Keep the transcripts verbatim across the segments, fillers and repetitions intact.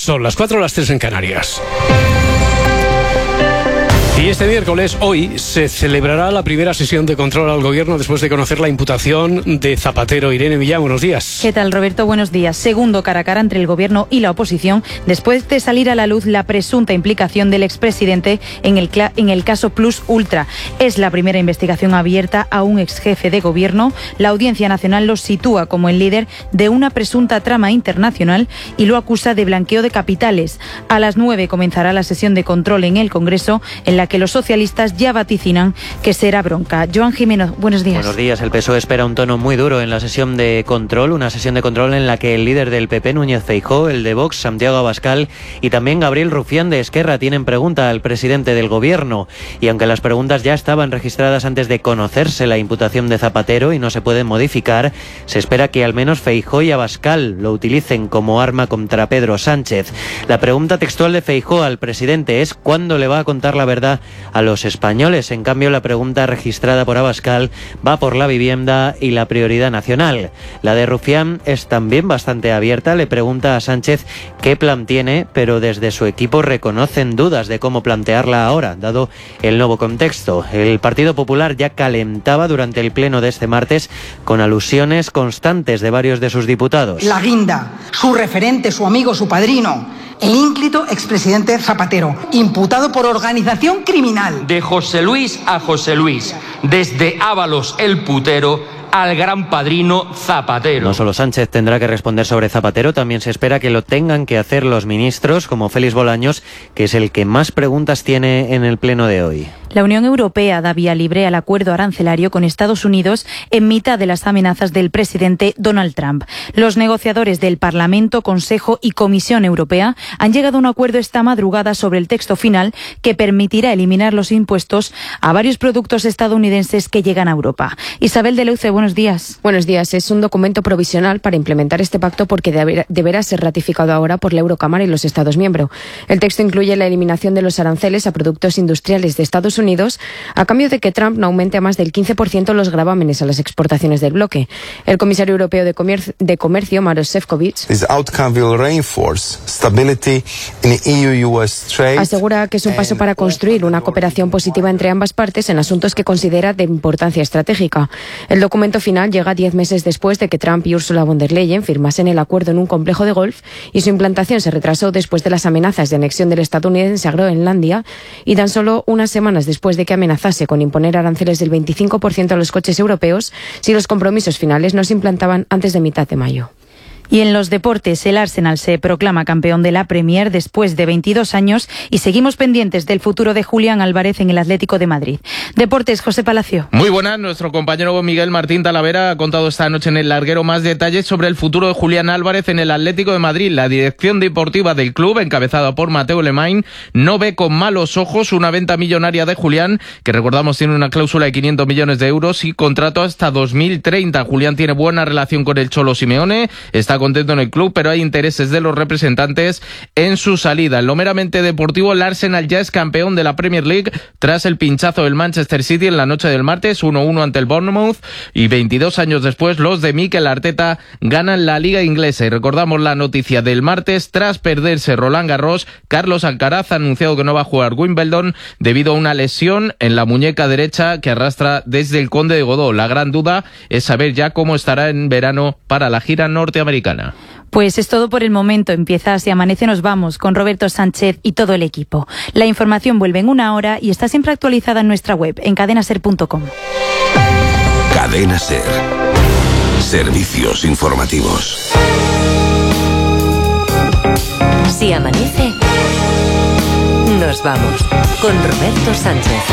Son las cuatro, las tres en Canarias. Y este miércoles, hoy, se celebrará la primera sesión de control al Gobierno después de conocer la imputación de Zapatero. Irene Millán, buenos días. ¿Qué tal, Roberto? Buenos días. Segundo cara a cara entre el Gobierno y la oposición, después de salir a la luz la presunta implicación del expresidente en el, en el caso Plus Ultra. Es la primera investigación abierta a un exjefe de Gobierno. La Audiencia Nacional lo sitúa como el líder de una presunta trama internacional y lo acusa de blanqueo de capitales. A las nueve comenzará la sesión de control en el Congreso, en la que los socialistas ya vaticinan que será bronca. Joan Jimeno, buenos días. Buenos días. El P S O E espera un tono muy duro en la sesión de control, una sesión de control en la que el líder del P P, Núñez Feijóo, el de Vox, Santiago Abascal, y también Gabriel Rufián de Esquerra tienen pregunta al presidente del Gobierno. Y aunque las preguntas ya estaban registradas antes de conocerse la imputación de Zapatero y no se pueden modificar, se espera que al menos Feijóo y Abascal lo utilicen como arma contra Pedro Sánchez. La pregunta textual de Feijóo al presidente es ¿cuándo le va a contar la verdad a los españoles? En cambio, la pregunta registrada por Abascal va por la vivienda y la prioridad nacional. La de Rufián es también bastante abierta. Le pregunta a Sánchez qué plan tiene, pero desde su equipo reconocen dudas de cómo plantearla ahora, dado el nuevo contexto. El Partido Popular ya calentaba durante el pleno de este martes con alusiones constantes de varios de sus diputados. La guinda, su referente, su amigo, su padrino, el ínclito expresidente Zapatero, imputado por organización criminal. De José Luis a José Luis, desde Ábalos el putero al gran padrino Zapatero. No solo Sánchez tendrá que responder sobre Zapatero, también se espera que lo tengan que hacer los ministros, como Félix Bolaños, que es el que más preguntas tiene en el pleno de hoy. La Unión Europea da vía libre al acuerdo arancelario con Estados Unidos en mitad de las amenazas del presidente Donald Trump. Los negociadores del Parlamento, Consejo y Comisión Europea han llegado a un acuerdo esta madrugada sobre el texto final que permitirá eliminar los impuestos a varios productos estadounidenses que llegan a Europa. Isabel de Leuce, buenos días. Buenos días. Es un documento provisional para implementar este pacto porque deberá, deberá ser ratificado ahora por la Eurocámara y los Estados miembros. El texto incluye la eliminación de los aranceles a productos industriales de Estados Unidos a cambio de que Trump no aumente a más del quince por ciento los gravámenes a las exportaciones del bloque. El comisario europeo de Comercio, de Comercio Maroš Šefčovič, asegura que es un paso para construir una cooperación positiva entre ambas partes en asuntos que considera de importancia estratégica. El documento final llega diez meses después de que Trump y Ursula von der Leyen firmasen el acuerdo en un complejo de golf y su implantación se retrasó después de las amenazas de anexión del estadounidense a Groenlandia y tan solo unas semanas después de que amenazase con imponer aranceles del veinticinco por ciento a los coches europeos si los compromisos finales no se implantaban antes de mitad de mayo. Y en los deportes, el Arsenal se proclama campeón de la Premier después de veintidós años y seguimos pendientes del futuro de Julián Álvarez en el Atlético de Madrid. Deportes, José Palacio. Muy buenas, nuestro compañero Miguel Martín Talavera ha contado esta noche en El Larguero más detalles sobre el futuro de Julián Álvarez en el Atlético de Madrid. La dirección deportiva del club, encabezada por Mateo Lemain, no ve con malos ojos una venta millonaria de Julián, que recordamos tiene una cláusula de quinientos millones de euros y contrato hasta dos mil treinta. Julián tiene buena relación con el Cholo Simeone, está contento en el club, pero hay intereses de los representantes en su salida. En lo meramente deportivo, el Arsenal ya es campeón de la Premier League tras el pinchazo del Manchester City en la noche del martes, uno uno ante el Bournemouth, y veintidós años después los de Mikel Arteta ganan la Liga Inglesa. Y recordamos la noticia del martes, tras perderse Roland Garros, Carlos Alcaraz ha anunciado que no va a jugar Wimbledon debido a una lesión en la muñeca derecha que arrastra desde el Conde de Godó. La gran duda es saber ya cómo estará en verano para la gira norteamericana. Pues es todo por el momento. Empieza Si Amanece Nos Vamos con Roberto Sánchez y todo el equipo. La información vuelve en una hora y está siempre actualizada en nuestra web, en cadena ser punto com. Cadena Ser. Servicios informativos. Si amanece, nos vamos con Roberto Sánchez.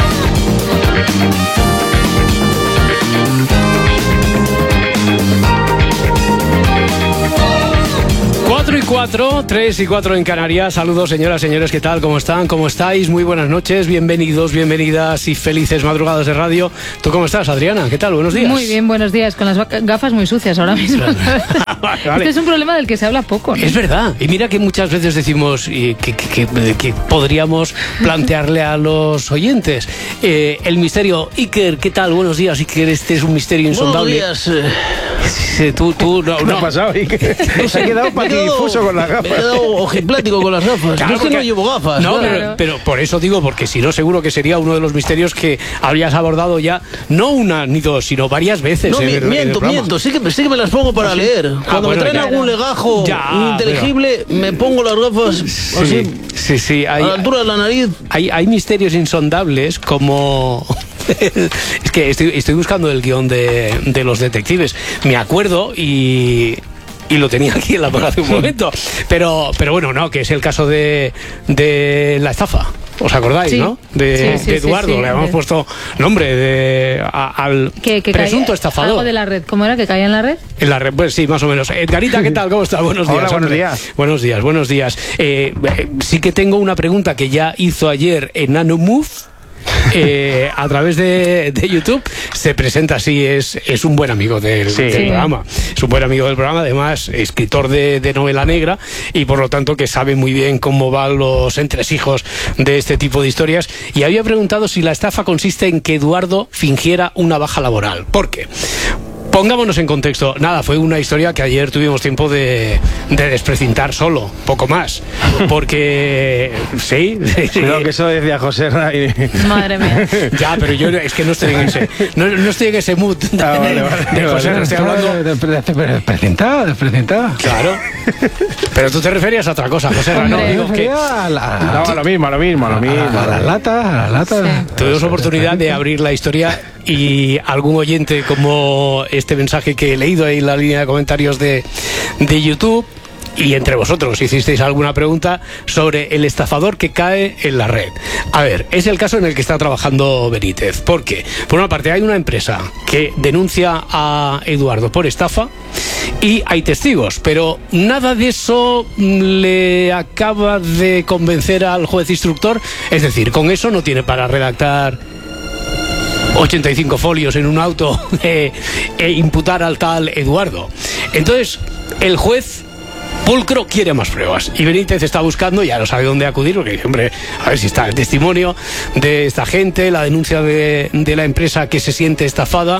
cuatro y cuatro, tres y cuatro en Canarias. Saludos, señoras, señores, ¿qué tal? ¿Cómo están? ¿Cómo estáis? Muy buenas noches, bienvenidos, bienvenidas y felices madrugadas de radio. ¿Tú cómo estás, Adriana? ¿Qué tal? Buenos días. Muy bien, buenos días, con las gafas muy sucias ahora mismo. Vale, vale. Este es un problema del que se habla poco, ¿no? Es verdad, y mira que muchas veces decimos eh, que, que, que, que podríamos plantearle a los oyentes eh, el misterio. Iker, ¿qué tal? Buenos días, Iker, este es un misterio insondable. Buenos días, eh, Sí, tú, tú, no, ¿Qué no. ha pasado? ¿Y qué? Se ha quedado patidifuso con las gafas. Me he quedado ojiplático con las gafas. Claro, Yo es que porque- no llevo gafas. No, claro. pero, pero por eso digo, porque si no, seguro que sería uno de los misterios que habrías abordado ya, no una ni dos, sino varias veces. No, en mi- el- en el miento, programa. miento. Sí que, sí que me las pongo para leer. Cuando bueno, me traen ya. algún legajo Ya, ininteligible, me pongo las gafas así, Sí, sí, sí. Hay, a la altura de la nariz. hay, hay misterios insondables como... Es que estoy, estoy buscando el guión de, de los detectives. Me acuerdo y... Y lo tenía aquí en la mano hace un momento. Pero, pero bueno, no, que es el caso de, de la estafa. ¿Os acordáis, Sí. no? De, Sí, sí, de sí, Eduardo. sí, Le habíamos de- puesto nombre de, a- al Que, que presunto caía- estafador. Algo de la red. ¿Cómo era? ¿Que caía en la red? En la red, pues sí, más o menos. Edgarita, ¿qué tal? ¿Cómo está? Buenos días. Hola, buenos hombre. días. Buenos días, buenos días. Eh, eh, sí que tengo una pregunta que ya hizo ayer en Nanomove. Eh, a través de, de YouTube se presenta así, es, es un buen amigo del, Sí. del Sí. programa, es un buen amigo del programa, además escritor de, de novela negra y por lo tanto que sabe muy bien cómo van los entresijos de este tipo de historias, y había preguntado si la estafa consiste en que Eduardo fingiera una baja laboral. ¿Por qué? Pongámonos en contexto. Nada, fue una historia que ayer tuvimos tiempo de, de desprecintar solo, poco más. Porque, sí, sí, sí. Cuidado que eso decía José Ray. Madre mía. Ya, pero yo no- es que no estoy en ese, no, no estoy en ese mood de, Ah, vale, vale, de José, vale. estoy hablando... Desprecintada, desprecintada. Claro. Pero tú te referías a otra cosa, José. No, Hombre. digo que A la- No, a lo mismo, a lo mismo, a lo mismo. A las latas, a las latas. tuvimos oportunidad de abrir la historia y algún oyente, como este mensaje que he leído ahí en la línea de comentarios de, de YouTube, y entre vosotros hicisteis alguna pregunta sobre el estafador que cae en la red. A ver, es el caso en el que está trabajando Benítez. ¿Por qué? Por una parte, hay una empresa que denuncia a Eduardo por estafa y hay testigos, pero nada de eso mm, le acaba de convencer al juez instructor. Es decir, con eso no tiene para redactar ochenta y cinco folios en un auto eh, e imputar al tal Eduardo. Entonces, el juez pulcro quiere más pruebas y Benítez está buscando, ya no sabe dónde acudir, porque dice, hombre, a ver si está el testimonio de esta gente, la denuncia de, de la empresa que se siente estafada.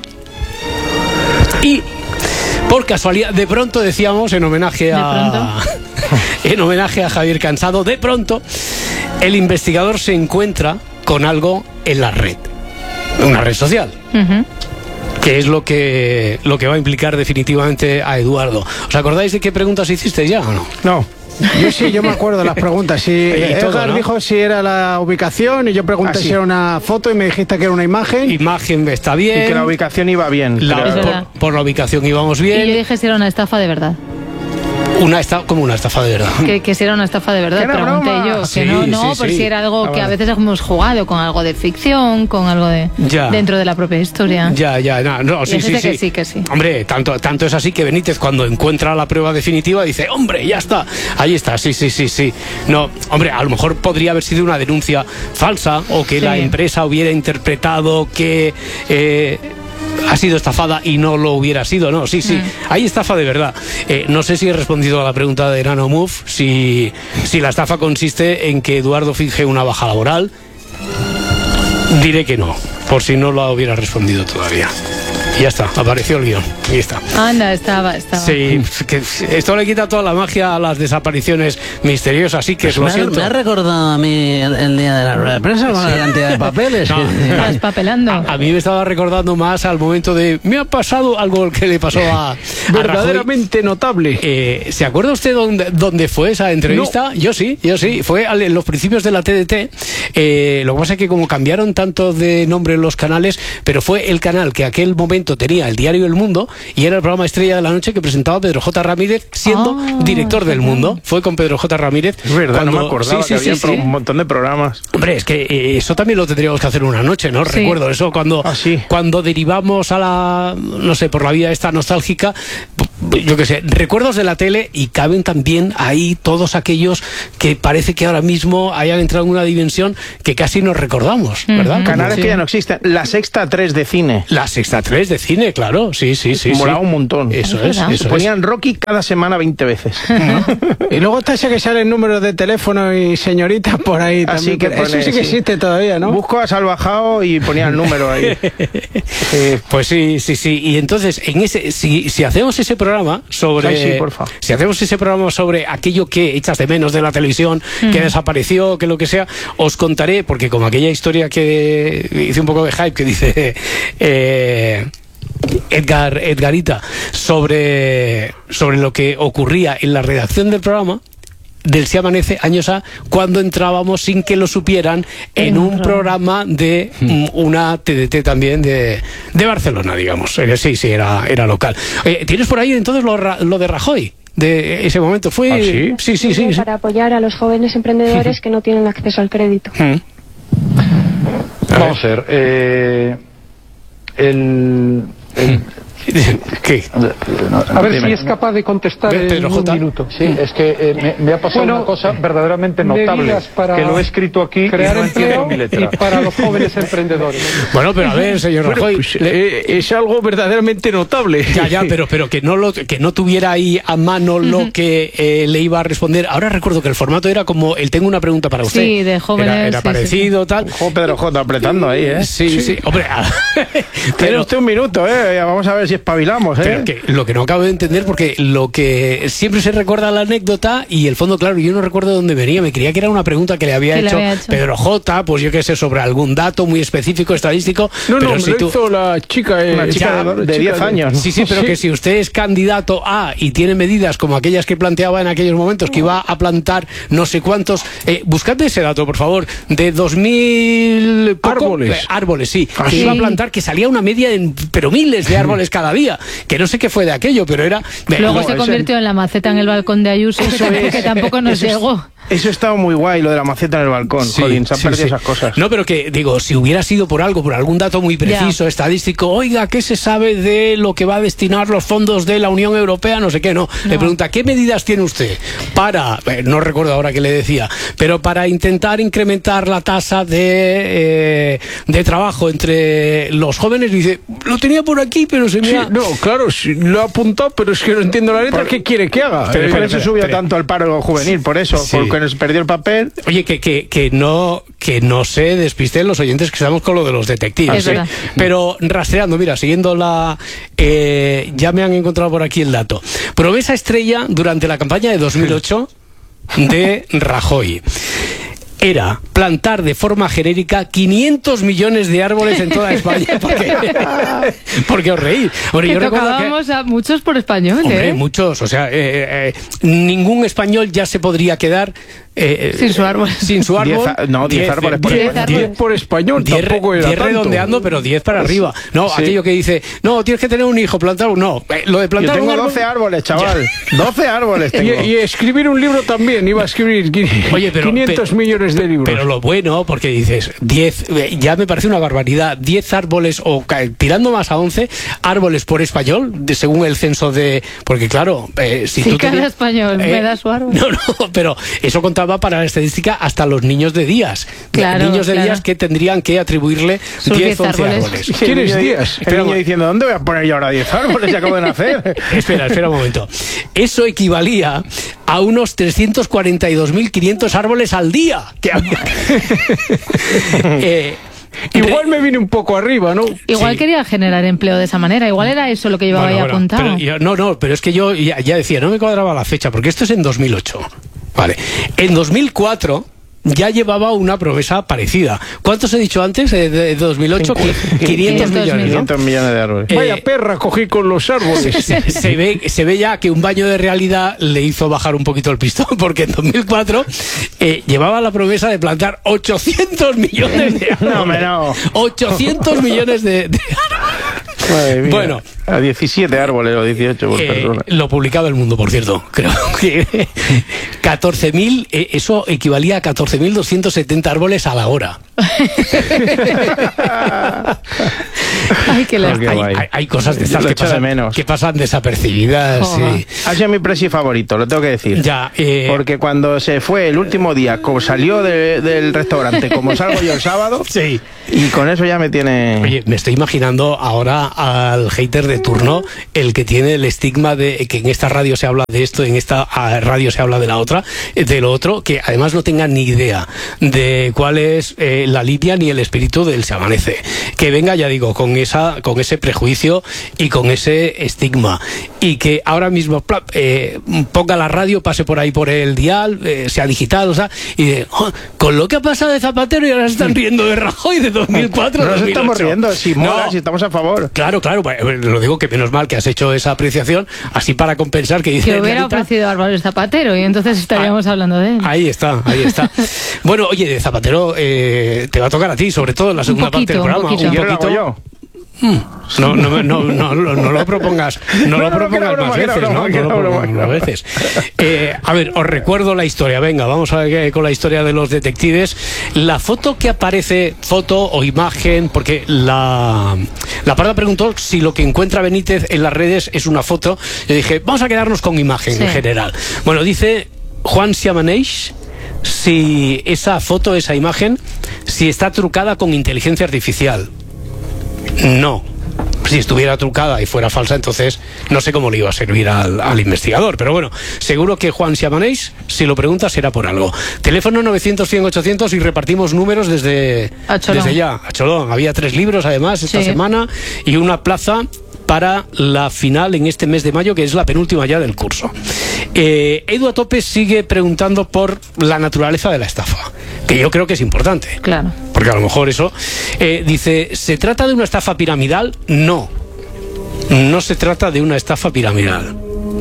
Y por casualidad, de pronto decíamos, en homenaje a en homenaje a Javier Cansado, de pronto el investigador se encuentra con algo en la red, una red social, Ujú. que es lo que lo que va a implicar definitivamente a Eduardo. ¿Os acordáis de qué preguntas hicisteis ya o no? No. Yo sí, yo me acuerdo de las preguntas. Sí, Y todo, Edgar ¿no? dijo si era la ubicación y yo pregunté Ah, sí. si era una foto y me dijiste que era una imagen Imagen está y bien. que la ubicación iba bien. La- Pero- Es por, verdad. por la ubicación íbamos Y yo bien. dije si era una estafa de verdad. Una esta, como una estafa de verdad. Que, que si era una estafa de verdad, Que era pregunté broma. yo. Que Sí, no, no, sí, por sí. si era algo Ah, que a vale. veces hemos jugado con algo de ficción, con algo de Ya. dentro de la propia historia. Ya, ya, no, no, sí, Y sí, dijiste sí. que sí, que sí. Hombre, tanto, tanto es así que Benítez, cuando encuentra la prueba definitiva, dice, hombre, ya está, ahí está, sí, sí, sí, sí. No, hombre, a lo mejor podría haber sido una denuncia falsa o que Sí. la empresa hubiera interpretado que eh, ha sido estafada y no lo hubiera sido, no, sí, sí, hay estafa de verdad. Eh, no sé si he respondido a la pregunta de Nanomove, si, si la estafa consiste en que Eduardo finge una baja laboral. Diré que no, por si no lo hubiera respondido todavía. Y ya está, apareció el guión. Ahí está. Anda, estaba, estaba. Sí, que esto le quita toda la magia a las desapariciones misteriosas, así que Pues lo me, ha, siento. me ha recordado a mí el, el día de la rueda de prensa con la cantidad de papeles. No, Estás papelando. A mí me estaba recordando más al momento de... Me ha pasado algo que le pasó a, a Rajoy. verdaderamente notable. Eh, ¿Se acuerda usted dónde, dónde fue esa entrevista? Yo sí, yo sí. Fue al- en los principios de la T D T. Eh, lo que pasa es que como cambiaron tanto de nombre los canales, pero fue el canal que aquel momento tenía el diario El Mundo y era el programa estrella de la noche que presentaba Pedro J. Ramírez siendo Ah, director del Mundo. Fue con Pedro J. Ramírez. Es verdad, no cuando- me acordaba Sí, sí, que sí, había pro- sí. un montón de programas. Hombre, es que eh, eso también lo tendríamos que hacer una noche, ¿no? Sí. Recuerdo eso cuando, Ah, sí. cuando derivamos a la, no sé, por la vía esta nostálgica, p- yo qué sé, recuerdos de la tele, y caben también ahí todos aquellos que parece que ahora mismo hayan entrado en una dimensión que casi nos recordamos, ¿verdad? Uh-huh. Canales sí. que ya no existen. La Sexta tres de cine. La Sexta tres de cine, claro, sí, sí, sí. Molaba sí. un montón. Eso es, es eso Ponían es. Rocky cada semana veinte veces. Y luego está ese que sale el número de teléfono y señoritas por ahí Así también. que Eso pone, sí que sí. existe todavía, ¿no? Busco a Salvajao y ponía el número ahí. Sí. Pues sí, sí, sí. Y entonces, en ese, si, si hacemos ese programa sobre... Ay, sí, porfa. Si hacemos ese programa sobre aquello que echas de menos de la televisión, mm. que desapareció, que lo que sea, os contaré, porque como aquella historia que hice un poco de hype, que dice... Eh, Edgar, Edgarita, sobre, sobre lo que ocurría en la redacción del programa del Si Amanece, años A, cuando entrábamos sin que lo supieran en un programa de mm. una T D T también de, de Barcelona, digamos. Sí, sí, era, era local. Oye, ¿tienes por ahí entonces lo, lo de Rajoy? De ese momento fue... ¿Ah, sí? Sí, sí, sí, sí. Para apoyar a los jóvenes emprendedores que no tienen acceso al crédito. Mm. A Vamos a ver, eh, el... el ¿Qué? A ver si es capaz de contestar en un minuto. Sí, es que eh, me, me ha pasado bueno, una cosa verdaderamente notable, que lo he escrito aquí crear y no entiendo mi letra. Y para los jóvenes emprendedores. Bueno, pero a ver, señor bueno, Rajoy, pues, le... eh, es algo verdaderamente notable. Ya, ya, pero, pero que no lo, que no tuviera ahí a mano lo uh-huh. que eh, le iba a responder. Ahora recuerdo que el formato era como el tengo una pregunta para usted. Sí, de jóvenes. Era, era sí, parecido, sí. tal. Ojo, Pedro J apretando ahí, ¿eh? Sí, sí, sí. Hombre, tiene usted un minuto, ¿eh? Vamos a ver si espabilamos, ¿eh? Pero que lo que no acabo de entender, porque lo que siempre se recuerda la anécdota y el fondo, claro, yo no recuerdo de dónde venía. Me creía que era una pregunta que le había, hecho, le había hecho Pedro J, pues yo qué sé, sobre algún dato muy específico, estadístico. No, pero no, si lo tú... hizo la chica, eh, una chica ya, de diez años. ¿No? Sí, sí, pero sí. Que si usted es candidato A y tiene medidas como aquellas que planteaba en aquellos momentos, que iba a plantar no sé cuántos, eh, buscad ese dato, por favor, de dos mil poco, árboles. Eh, árboles, sí, ¿Ah, que sí? iba a plantar, que salía una media en, pero miles de árboles cada día, que no sé qué fue de aquello, pero era... Luego no, se convirtió en la maceta en el balcón de Ayuso, que tampoco, que tampoco nos eso llegó. Es, eso estaba muy guay, lo de la maceta en el balcón. Sí, Jolín, se han sí, perdido sí. esas cosas. No, pero que, digo, si hubiera sido por algo, por algún dato muy preciso, ya. estadístico, oiga, ¿qué se sabe de lo que va a destinar los fondos de la Unión Europea? No sé qué, no. no. Le pregunta, ¿qué medidas tiene usted para, eh, no recuerdo ahora qué le decía, pero para intentar incrementar la tasa de, eh, de trabajo entre los jóvenes? Dice, lo tenía por aquí, pero se me sí, ha... No, claro, sí, lo ha apuntado, pero es que no entiendo la letra. Por, ¿qué quiere que haga? Pero, eh, por eso subió pero, tanto el paro juvenil, por eso, sí. porque nos perdió el papel. Oye, que, que, que no que no se despisten los oyentes, que estamos con lo de los detectives. ¿eh? Pero rastreando, mira, siguiendo la... Eh, ya me han encontrado por aquí el dato. Promesa estrella durante la campaña de dos mil ocho de Rajoy era plantar de forma genérica quinientos millones de árboles en toda España. Porque, porque os reís. Bueno, que yo tocábamos que, a muchos por español, hombre, ¿eh? muchos. O sea, eh, eh, ningún español ya se podría quedar... Eh, sin su árbol. Sin su árbol. Diez, no, diez árboles por español. diez por español, diez, tampoco era diez redondeando, pero diez para arriba. No, sí. Aquello que dice, no, tienes que tener un hijo, plantar un... No, eh, lo de plantar Yo tengo un árbol... doce árboles, chaval. doce árboles tengo. Y, y escribir un libro también, iba a escribir Oye, pero, quinientos pero, millones de libros. Pero lo bueno, porque dices, diez, ya me parece una barbaridad, diez árboles, o tirando más a once, árboles por español, de, según el censo de... Porque claro, eh, si sí, tú... cada tenías, español eh, me da su árbol. No, no, pero eso contaba para la estadística hasta los niños de Díaz. Claro, niños de claro. Díaz que tendrían que atribuirle diez, once árboles. árboles. ¿Quién es Díaz? El niño diciendo, ¿dónde voy a poner yo ahora diez árboles? Ya acabo de nacer. Espera, espera un momento. Eso equivalía a unos trescientos cuarenta y dos mil quinientos árboles al día. Que había... eh, Igual me vine un poco arriba, ¿no? Igual sí. quería generar empleo de esa manera. Igual era eso lo que llevaba bueno, ahí bueno, apuntado. Pero yo, no, no, pero es que yo ya, ya decía, no me cuadraba la fecha, porque esto es en dos mil ocho. Vale. En dos mil cuatro ya llevaba una promesa parecida. ¿Cuántos he dicho antes? De, de dos mil ocho, quinientos millones, ¿no? quinientos millones de árboles. Eh, Vaya perra cogí con los árboles. Se, se, ve, se ve ya que un baño de realidad le hizo bajar un poquito el pistón, porque en dos mil cuatro eh, llevaba la promesa de plantar ochocientos millones de árboles. No, no. ochocientos millones de, de árboles. Bueno, A diecisiete árboles o dieciocho por eh, persona. Lo publicado El Mundo, por cierto. Creo que catorce mil, eh, eso equivalía a catorce mil doscientos setenta árboles a la hora. Ay, qué hay, hay, hay cosas de estas que pasan, de que pasan desapercibidas. Sí. Ha sido mi presi favorito, lo tengo que decir. Ya, eh... Porque cuando se fue el último día, como salió de, del restaurante, como salgo yo el sábado, sí. Y con eso ya me tiene... Oye, me estoy imaginando ahora al hater de turno, el que tiene el estigma de que en esta radio se habla de esto, en esta radio se habla de la otra, de lo otro, que además no tenga ni idea de cuál es eh, la línea ni el espíritu del Se Amanece. Que venga, ya digo, con esa, con ese prejuicio y con ese estigma. Y que ahora mismo eh, ponga la radio, pase por ahí por el dial, eh, sea digital, o sea, y de, oh, con lo que ha pasado de Zapatero y ahora se están riendo de Rajoy de dos mil cuatro. No nos dos mil ocho. Estamos riendo, si mola, no. si estamos a favor. Claro, claro, lo digo que menos mal que has hecho esa apreciación, así para compensar que dice... Que hubiera Clarita, ofrecido Álvaro Zapatero y entonces estaríamos ah, hablando de él. Ahí está, ahí está. Bueno, oye, de Zapatero eh, te va a tocar a ti, sobre todo en la segunda poquito, parte del programa. Un poquito. Un poquito. Yo. No, no, no, no, no, no lo propongas, no lo propongas más veces, ¿no? No lo propongas más veces. Eh, a ver, os recuerdo la historia. Venga, vamos a ver con la historia de los detectives. La foto que aparece, foto o imagen, porque la la Parda preguntó si lo que encuentra Benítez en las redes es una foto. Yo dije, vamos a quedarnos con imagen sí. en general. Bueno, dice Juan Siamaneix si esa foto, esa imagen, si está trucada con inteligencia artificial. No. Si estuviera trucada y fuera falsa, entonces no sé cómo le iba a servir al, al investigador. Pero bueno, seguro que Juan Siamaneix, si lo pregunta, será por algo. Teléfono novecientos, cien, ochocientos y repartimos números desde, desde ya. A Cholón. Había tres libros, además, esta sí. semana y una plaza para la final en este mes de mayo, que es la penúltima ya del curso. Eh, Edu a tope sigue preguntando por la naturaleza de la estafa, que yo creo que es importante. Claro. Porque a lo mejor eso... Eh, dice, ¿se trata de una estafa piramidal? No. No se trata de una estafa piramidal.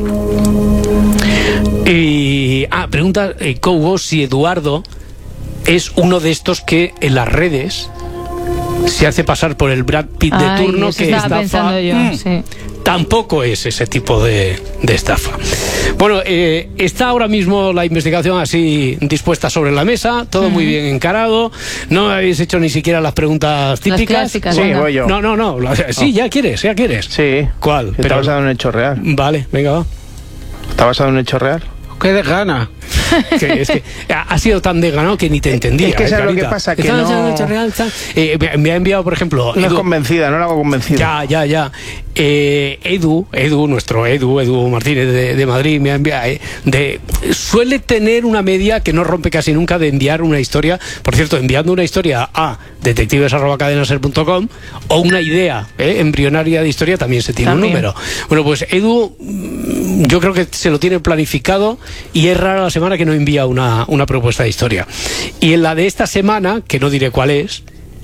Y... Ah, pregunta eh, Cobo si Eduardo es uno de estos que en las redes se hace pasar por el Brad Pitt de Ay, turno que estafa. Yo, mm, sí. Tampoco es ese tipo de, de estafa. Bueno, eh, está ahora mismo la investigación así dispuesta sobre la mesa, todo mm. muy bien encarado. No habéis hecho ni siquiera las preguntas típicas. Las clásicas, sí, venga. voy yo. No, no, no. Sí, ya quieres, ya quieres. Sí. ¿Cuál? Está Pero... basado en un hecho real. Vale, venga, va. ¿Está basado en un hecho real? ¡Qué desgana! Que es que ha sido tan desganado que ni te entendía. Es que sabes eh, lo que pasa, que no... Hecho real, eh, me, me ha enviado, por ejemplo... No Edu, es convencida, no la hago convencida. Ya, ya, ya. Eh, Edu, Edu, nuestro Edu, Edu Martínez de, de Madrid, me ha enviado... Eh, de, suele tener una media que no rompe casi nunca de enviar una historia. Por cierto, enviando una historia a detectives arroba cadenaser punto com o una idea eh, embrionaria de historia también se tiene también. un número. Bueno, pues Edu, yo creo que se lo tiene planificado y es rara la semana que no envía una, una propuesta de historia. Y en la de esta semana, que no diré cuál es,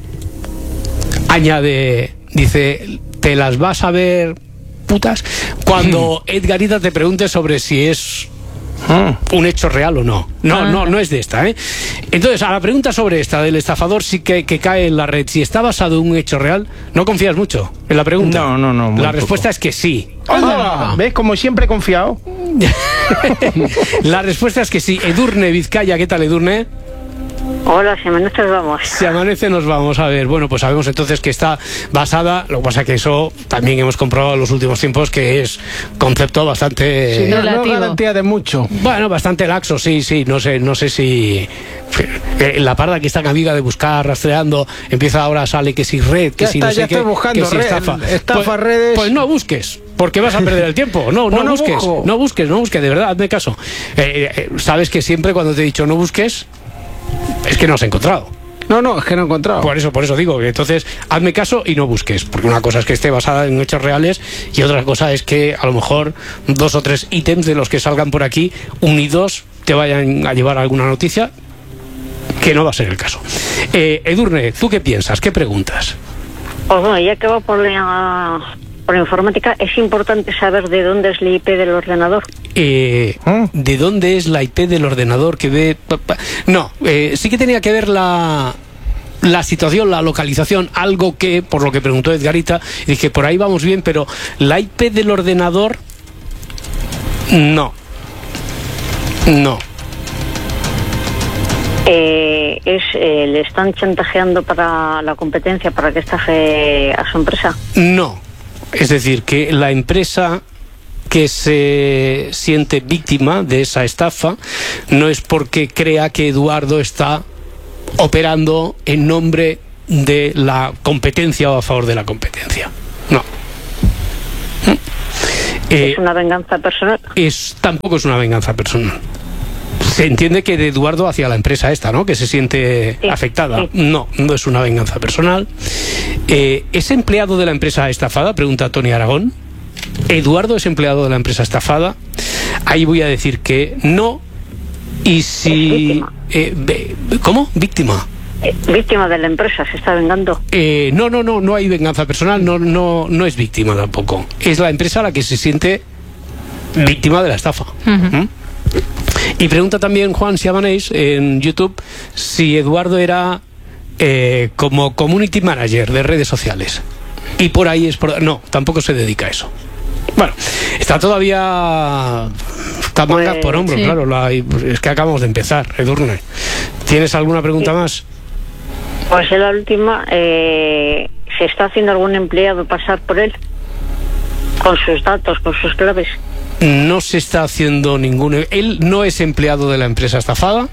añade, dice, te las vas a ver putas cuando Edgarita te pregunte sobre si es un hecho real o no. No, no, no es de esta, ¿eh? Entonces, a la pregunta sobre esta del estafador sí que, que cae en la red, si está basado en un hecho real, ¿no confías mucho en la pregunta? No, no, no. La poco. respuesta es que sí. ¡Hola! ¿Ves? Como siempre he confiado. La respuesta es que sí. Edurne Vizcaya, ¿qué tal, Edurne? Hola, si amanece nos vamos. Si amanece nos vamos, a ver. Bueno, pues sabemos entonces que está basada, lo que pasa que eso también hemos comprobado en los últimos tiempos que es concepto bastante... Sí, no, no garantía de mucho. Bueno, bastante laxo, sí, sí, no sé, no sé si... La Parda, que está en amiga de buscar, rastreando, empieza ahora, sale que si red, que ya si está, no sé ya qué, estoy buscando que si red, estafa. Estafa pues, redes... Pues no busques, porque vas a perder el tiempo. No, no, pues no busques, busco. no busques, no busques, de verdad, hazme caso. Eh, eh, sabes que siempre cuando te he dicho no busques, es que no has encontrado. No, no, es que no he encontrado. Por eso, por eso digo que entonces hazme caso y no busques, porque una cosa es que esté basada en hechos reales y otra cosa es que a lo mejor dos o tres ítems de los que salgan por aquí unidos te vayan a llevar a alguna noticia que no va a ser el caso. Eh, Edurne, ¿tú qué piensas? ¿Qué preguntas? Pues bueno, ya que va por la, por la informática, es importante saber de dónde es la I P del ordenador. Eh, ¿De dónde es la I P del ordenador que ve? No, eh, sí que tenía que ver la la situación, la localización, algo que, por lo que preguntó Edgarita, dije, por ahí vamos bien, pero la I P del ordenador, no. No. Eh, es, eh, ¿Le están chantajeando para la competencia para que estafe a su empresa? No. Es decir, que la empresa que se siente víctima de esa estafa no es porque crea que Eduardo está operando en nombre de la competencia o a favor de la competencia. No. ¿Es eh, una venganza personal? Es, tampoco es una venganza personal. Se entiende que de Eduardo hacia la empresa esta, ¿no? Que se siente sí, afectada. Sí. No, no es una venganza personal. Eh, ¿Es empleado de la empresa estafada? Pregunta Tony Aragón. ¿Eduardo es empleado de la empresa estafada? Ahí voy a decir que no. Y si... Eh, ¿Cómo? ¿Víctima? Eh, víctima de la empresa, se está vengando. Eh, no, no, no, no hay venganza personal, no, no, no es víctima tampoco. Es la empresa la que se siente víctima de la estafa. Uh-huh. ¿Mm? Y pregunta también Juan Siamanés en YouTube si Eduardo era eh, como community manager de redes sociales. Y por ahí es por... No, tampoco se dedica a eso. Bueno, está todavía... Está mangas pues, por hombros, sí. Claro. La, es que acabamos de empezar, Edurne. ¿Tienes alguna pregunta sí. más? Pues en la última, eh, ¿se está haciendo algún empleado pasar por él? Con sus datos, con sus claves. No se está haciendo ningún... Él no es empleado de la empresa estafada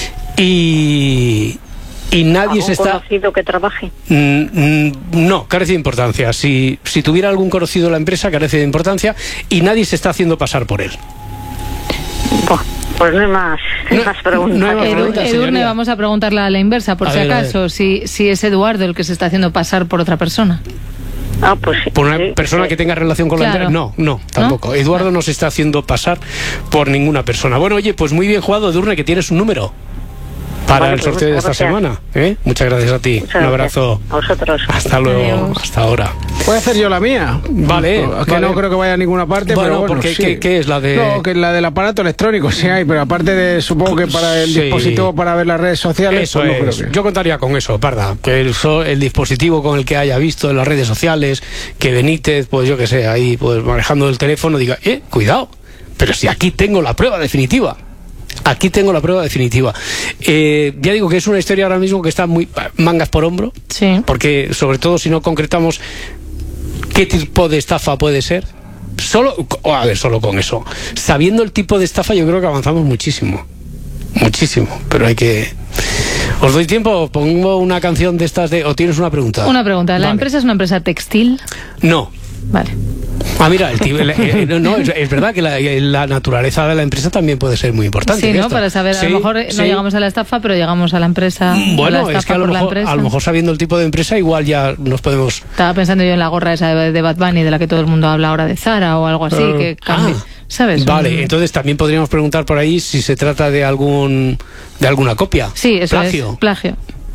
y... Y nadie se está... ¿Algún conocido que trabaje? Mm, no, carece de importancia. Si, si tuviera algún conocido de la empresa, carece de importancia y nadie se está haciendo pasar por él. Buah, pues no hay más, no, más preguntas. No hay más preguntas, Edu, Edurne, vamos a preguntarle a la inversa, por a si ver, acaso, si, si es Eduardo el que se está haciendo pasar por otra persona. Ah, pues sí. ¿Por una sí, persona sí. que tenga relación con claro. la empresa? No, no, tampoco. ¿No? Eduardo no se está haciendo pasar por ninguna persona. Bueno, oye, pues muy bien jugado, Edurne, que tienes un número para vale, el sorteo pues, de esta gracias. semana. ¿eh? Muchas gracias a ti. Muchas un abrazo. A vosotros. Hasta luego. Adiós. Hasta ahora. ¿Puedo hacer yo la mía? Vale. Es que vale. no creo que vaya a ninguna parte, bueno, pero bueno, porque sí. ¿qué, ¿qué es la de...? No, que es la del aparato electrónico, sí hay, pero aparte de, supongo que para el sí. dispositivo para ver las redes sociales... Eso pues es. no creo que... Yo contaría con eso, Parda. Que el, el dispositivo con el que haya visto en las redes sociales, que Benítez, pues yo que sé, ahí pues manejando el teléfono, diga, eh, cuidado, pero si aquí tengo la prueba definitiva. Aquí tengo la prueba definitiva. Eh, ya digo que es una historia ahora mismo que está muy mangas por hombro. Sí. Porque, sobre todo, si no concretamos qué tipo de estafa puede ser. Solo, oh, a ver, solo con eso. Sabiendo el tipo de estafa, yo creo que avanzamos muchísimo. Muchísimo. Pero hay que... ¿Os doy tiempo? Pongo una canción de estas de... ¿O tienes una pregunta? Una pregunta. ¿La vale. empresa es una empresa textil? No. Vale. Ah, mira, el, el, el, no, es, es verdad que la, la naturaleza de la empresa también puede ser muy importante. Sí, ¿no? Esto. Para saber, a sí, lo mejor sí. no llegamos a la estafa, pero llegamos a la empresa. Bueno, la es que a lo, mejor, a lo mejor sabiendo el tipo de empresa igual ya nos podemos... Estaba pensando yo en la gorra esa de, de Bad Bunny, de la que todo el mundo habla ahora, de Zara o algo así, uh, que cambie, ah, ¿sabes? Vale, Un... entonces también podríamos preguntar por ahí si se trata de algún de alguna copia. Sí, eso plagio. es, plagio.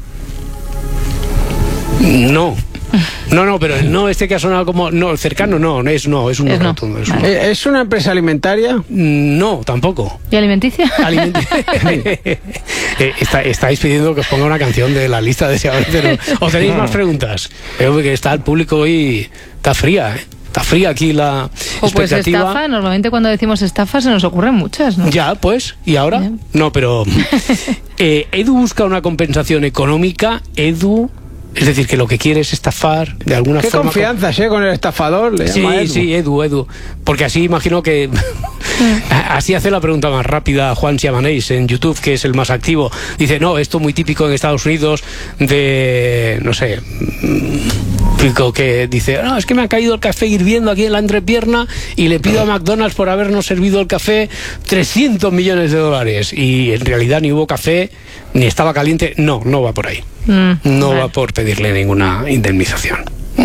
No. No, no, pero no, este que ha sonado como... No, cercano no, es no, es un no rotundo. Es, vale. un... ¿Es una empresa alimentaria? No, tampoco. ¿Y alimenticia? Alimenticia. eh, está, estáis pidiendo que os ponga una canción de la lista de deseables, pero ¿os tenéis más preguntas? Creo que está el público hoy... Está fría, ¿eh? Está fría aquí la o pues expectativa. Estafa, normalmente cuando decimos estafa se nos ocurren muchas, ¿no? Ya, pues, ¿y ahora? Yeah. No, pero... eh, Edu busca una compensación económica, Edu... Es decir, que lo que quiere es estafar de alguna ¿Qué forma. ¿Qué confianza, con... ¿eh? Con el estafador. Le sí, llama Edu. sí, Edu, Edu. Porque así imagino que... así hace la pregunta más rápida Juan Siamanés en YouTube, que es el más activo. Dice, no, esto muy típico en Estados Unidos de... No sé... Típico que dice, no, es que me ha caído el café hirviendo aquí en la entrepierna y le pido a McDonald's por habernos servido el café trescientos millones de dólares. Y en realidad ni hubo café, ni estaba caliente. No, no va por ahí. Mm, no vale. va por pedirle ninguna indemnización.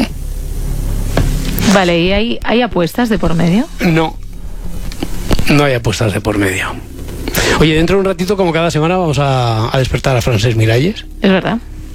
Vale, ¿y hay, hay apuestas de por medio? No, no hay apuestas de por medio. Oye, dentro de un ratito, como cada semana, vamos a, a despertar a Francesc Miralles. Es verdad.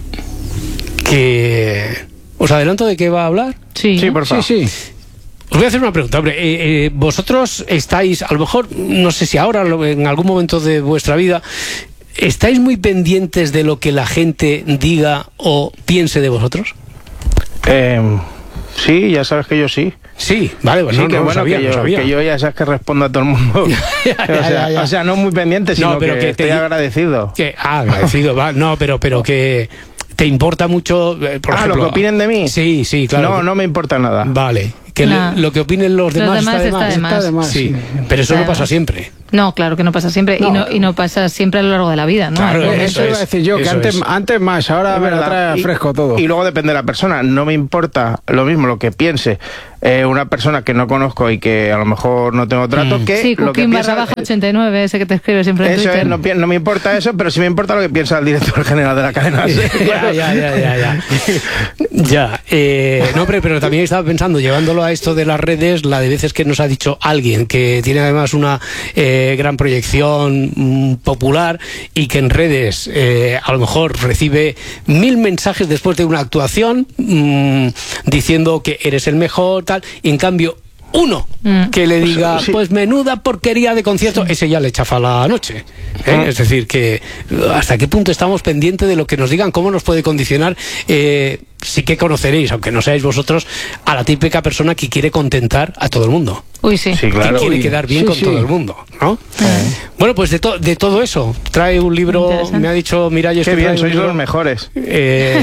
Que... ¿Os adelanto de qué va a hablar? Sí, sí, por favor. Sí, sí. Os voy a hacer una pregunta. Hombre, eh, eh, vosotros estáis, a lo mejor, no sé si ahora, en algún momento de vuestra vida, ¿estáis muy pendientes de lo que la gente diga o piense de vosotros? Eh, sí, ya sabes que yo sí. Sí, vale, pues sí, no, que no bueno, sabía, que, yo, no sabía. que yo ya sabes que respondo a todo el mundo. ya, ya, o, sea, ya, ya. o sea, no muy pendiente, sino no, pero que, que estoy te, agradecido. Que, ah, agradecido, va, no, pero, pero que ¿te importa mucho, eh, por ah, ejemplo, lo que opinen de mí? Sí, sí, claro. No, no me importa nada. Vale. Que no. le, lo que opinen los demás, los demás está de más. Está de más. Está de más sí. Sí. Pero eso está no pasa siempre. No, claro que no pasa siempre. No. Y, no, y no pasa siempre a lo largo de la vida, ¿no? Claro, eso, eso iba a decir yo, que antes, antes más, ahora me la trae fresco todo. Y luego depende de la persona. No me importa lo mismo lo que piense eh, una persona que no conozco y que a lo mejor no tengo trato, mm. que sí, lo que piensa... barra baja ochenta y nueve, ese que te escribe siempre en eso Twitter. Es, no, no me importa eso, pero sí me importa lo que piensa el director general de la cadena. ya, ya, ya, ya, ya. ya eh, no, pero, pero también estaba pensando, llevándolo a esto de las redes, la de veces que nos ha dicho alguien que tiene además una eh, gran proyección mm, popular y que en redes eh, a lo mejor recibe mil mensajes después de una actuación mmm, diciendo que eres el mejor, tal, y en cambio uno mm. que le diga, sí. pues menuda porquería de concierto, sí. ese ya le chafa la noche. ¿eh? Mm. Es decir, que hasta qué punto estamos pendientes de lo que nos digan, cómo nos puede condicionar. Eh, sí que conoceréis, aunque no seáis vosotros, a la típica persona que quiere contentar a todo el mundo. Uy, sí. sí claro. Que quiere quedar bien sí, con sí. todo el mundo, ¿no? Eh. Bueno, pues de, to de todo eso, trae un libro, me ha dicho Miralles... Qué bien, sois los mejores. Eh...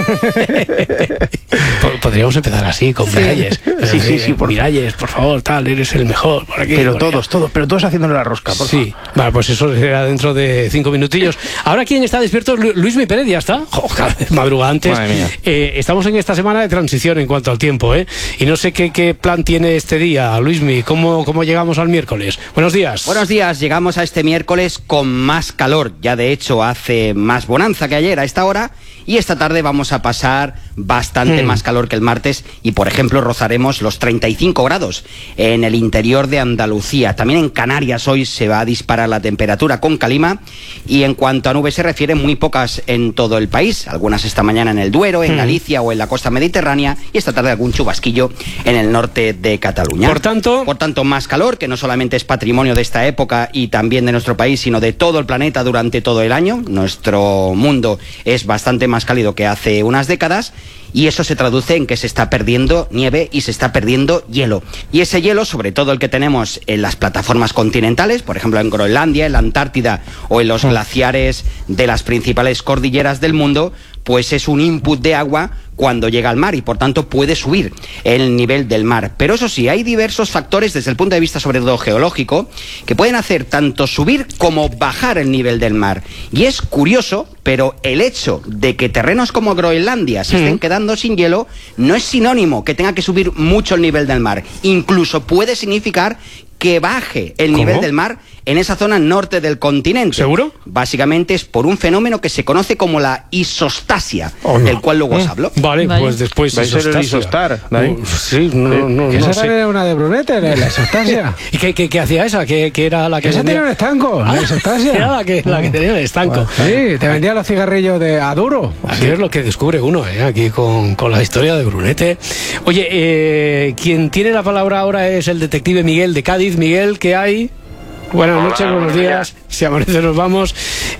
Podríamos empezar así, con sí. Miralles. Sí, sí, sí. Por... Miralles, por favor, tal, eres el mejor. Por aquí, pero por todos, allá. todos, pero todos haciéndole la rosca, por Sí, favor. Vale, pues eso será dentro de cinco minutillos. Ahora, ¿quién está despierto? Luis Mi Pérez, ya está. Oh, cada vez madruga antes. Eh, estamos en esta semana de transición en cuanto al tiempo, ¿eh? Y no sé qué, qué plan tiene este día, Luismi. ¿Cómo, ¿Cómo llegamos al miércoles? Buenos días. Buenos días. Llegamos a este miércoles con más calor. Ya de hecho hace más bonanza que ayer a esta hora. Y esta tarde vamos a pasar bastante mm. más calor que el martes. Y por ejemplo rozaremos los treinta y cinco grados en el interior de Andalucía. También en Canarias hoy se va a disparar la temperatura con calima. Y en cuanto a nubes se refiere, muy pocas en todo el país. Algunas esta mañana en el Duero, en mm. Galicia o en la costa mediterránea. Y esta tarde algún chubasquillo en el norte de Cataluña. Por tanto, por tanto, más calor, que no solamente es patrimonio de esta época y también de nuestro país, sino de todo el planeta durante todo el año. Nuestro mundo es bastante más cálido que hace unas décadas. Y eso se traduce en que se está perdiendo nieve y se está perdiendo hielo. Y ese hielo, sobre todo el que tenemos en las plataformas continentales, por ejemplo en Groenlandia, en la Antártida o en los glaciares de las principales cordilleras del mundo, pues es un input de agua cuando llega al mar y por tanto puede subir el nivel del mar. Pero eso sí, hay diversos factores desde el punto de vista sobre todo geológico que pueden hacer tanto subir como bajar el nivel del mar. Y es curioso, pero el hecho de que terrenos como Groenlandia se estén quedando sin hielo no es sinónimo que tenga que subir mucho el nivel del mar. Incluso puede significar que baje el nivel ¿Cómo? del mar en esa zona norte del continente. ¿Seguro? Básicamente es por un fenómeno que se conoce como la isostasia, oh, no. del cual luego os hablo. Vale, vale, pues después vais a ser el isostar. Uh, sí, no, no, ¿Esa no sé. era una de Brunete, la isostasia? ¿Y qué, qué, qué hacía esa? ¿Qué, qué era la que esa tenía un estanco, la isostasia. Era la que, la que tenía el estanco. Sí, te vendía los cigarrillos de Aduro. Aquí sí. Es lo que descubre uno, ¿eh? Aquí con, con la historia de Brunete. Oye, eh, quien tiene la palabra ahora es el detective Miguel de Cádiz. Miguel, ¿qué hay? Buenas noches, Hola, buenos días. días. Si amanece nos vamos.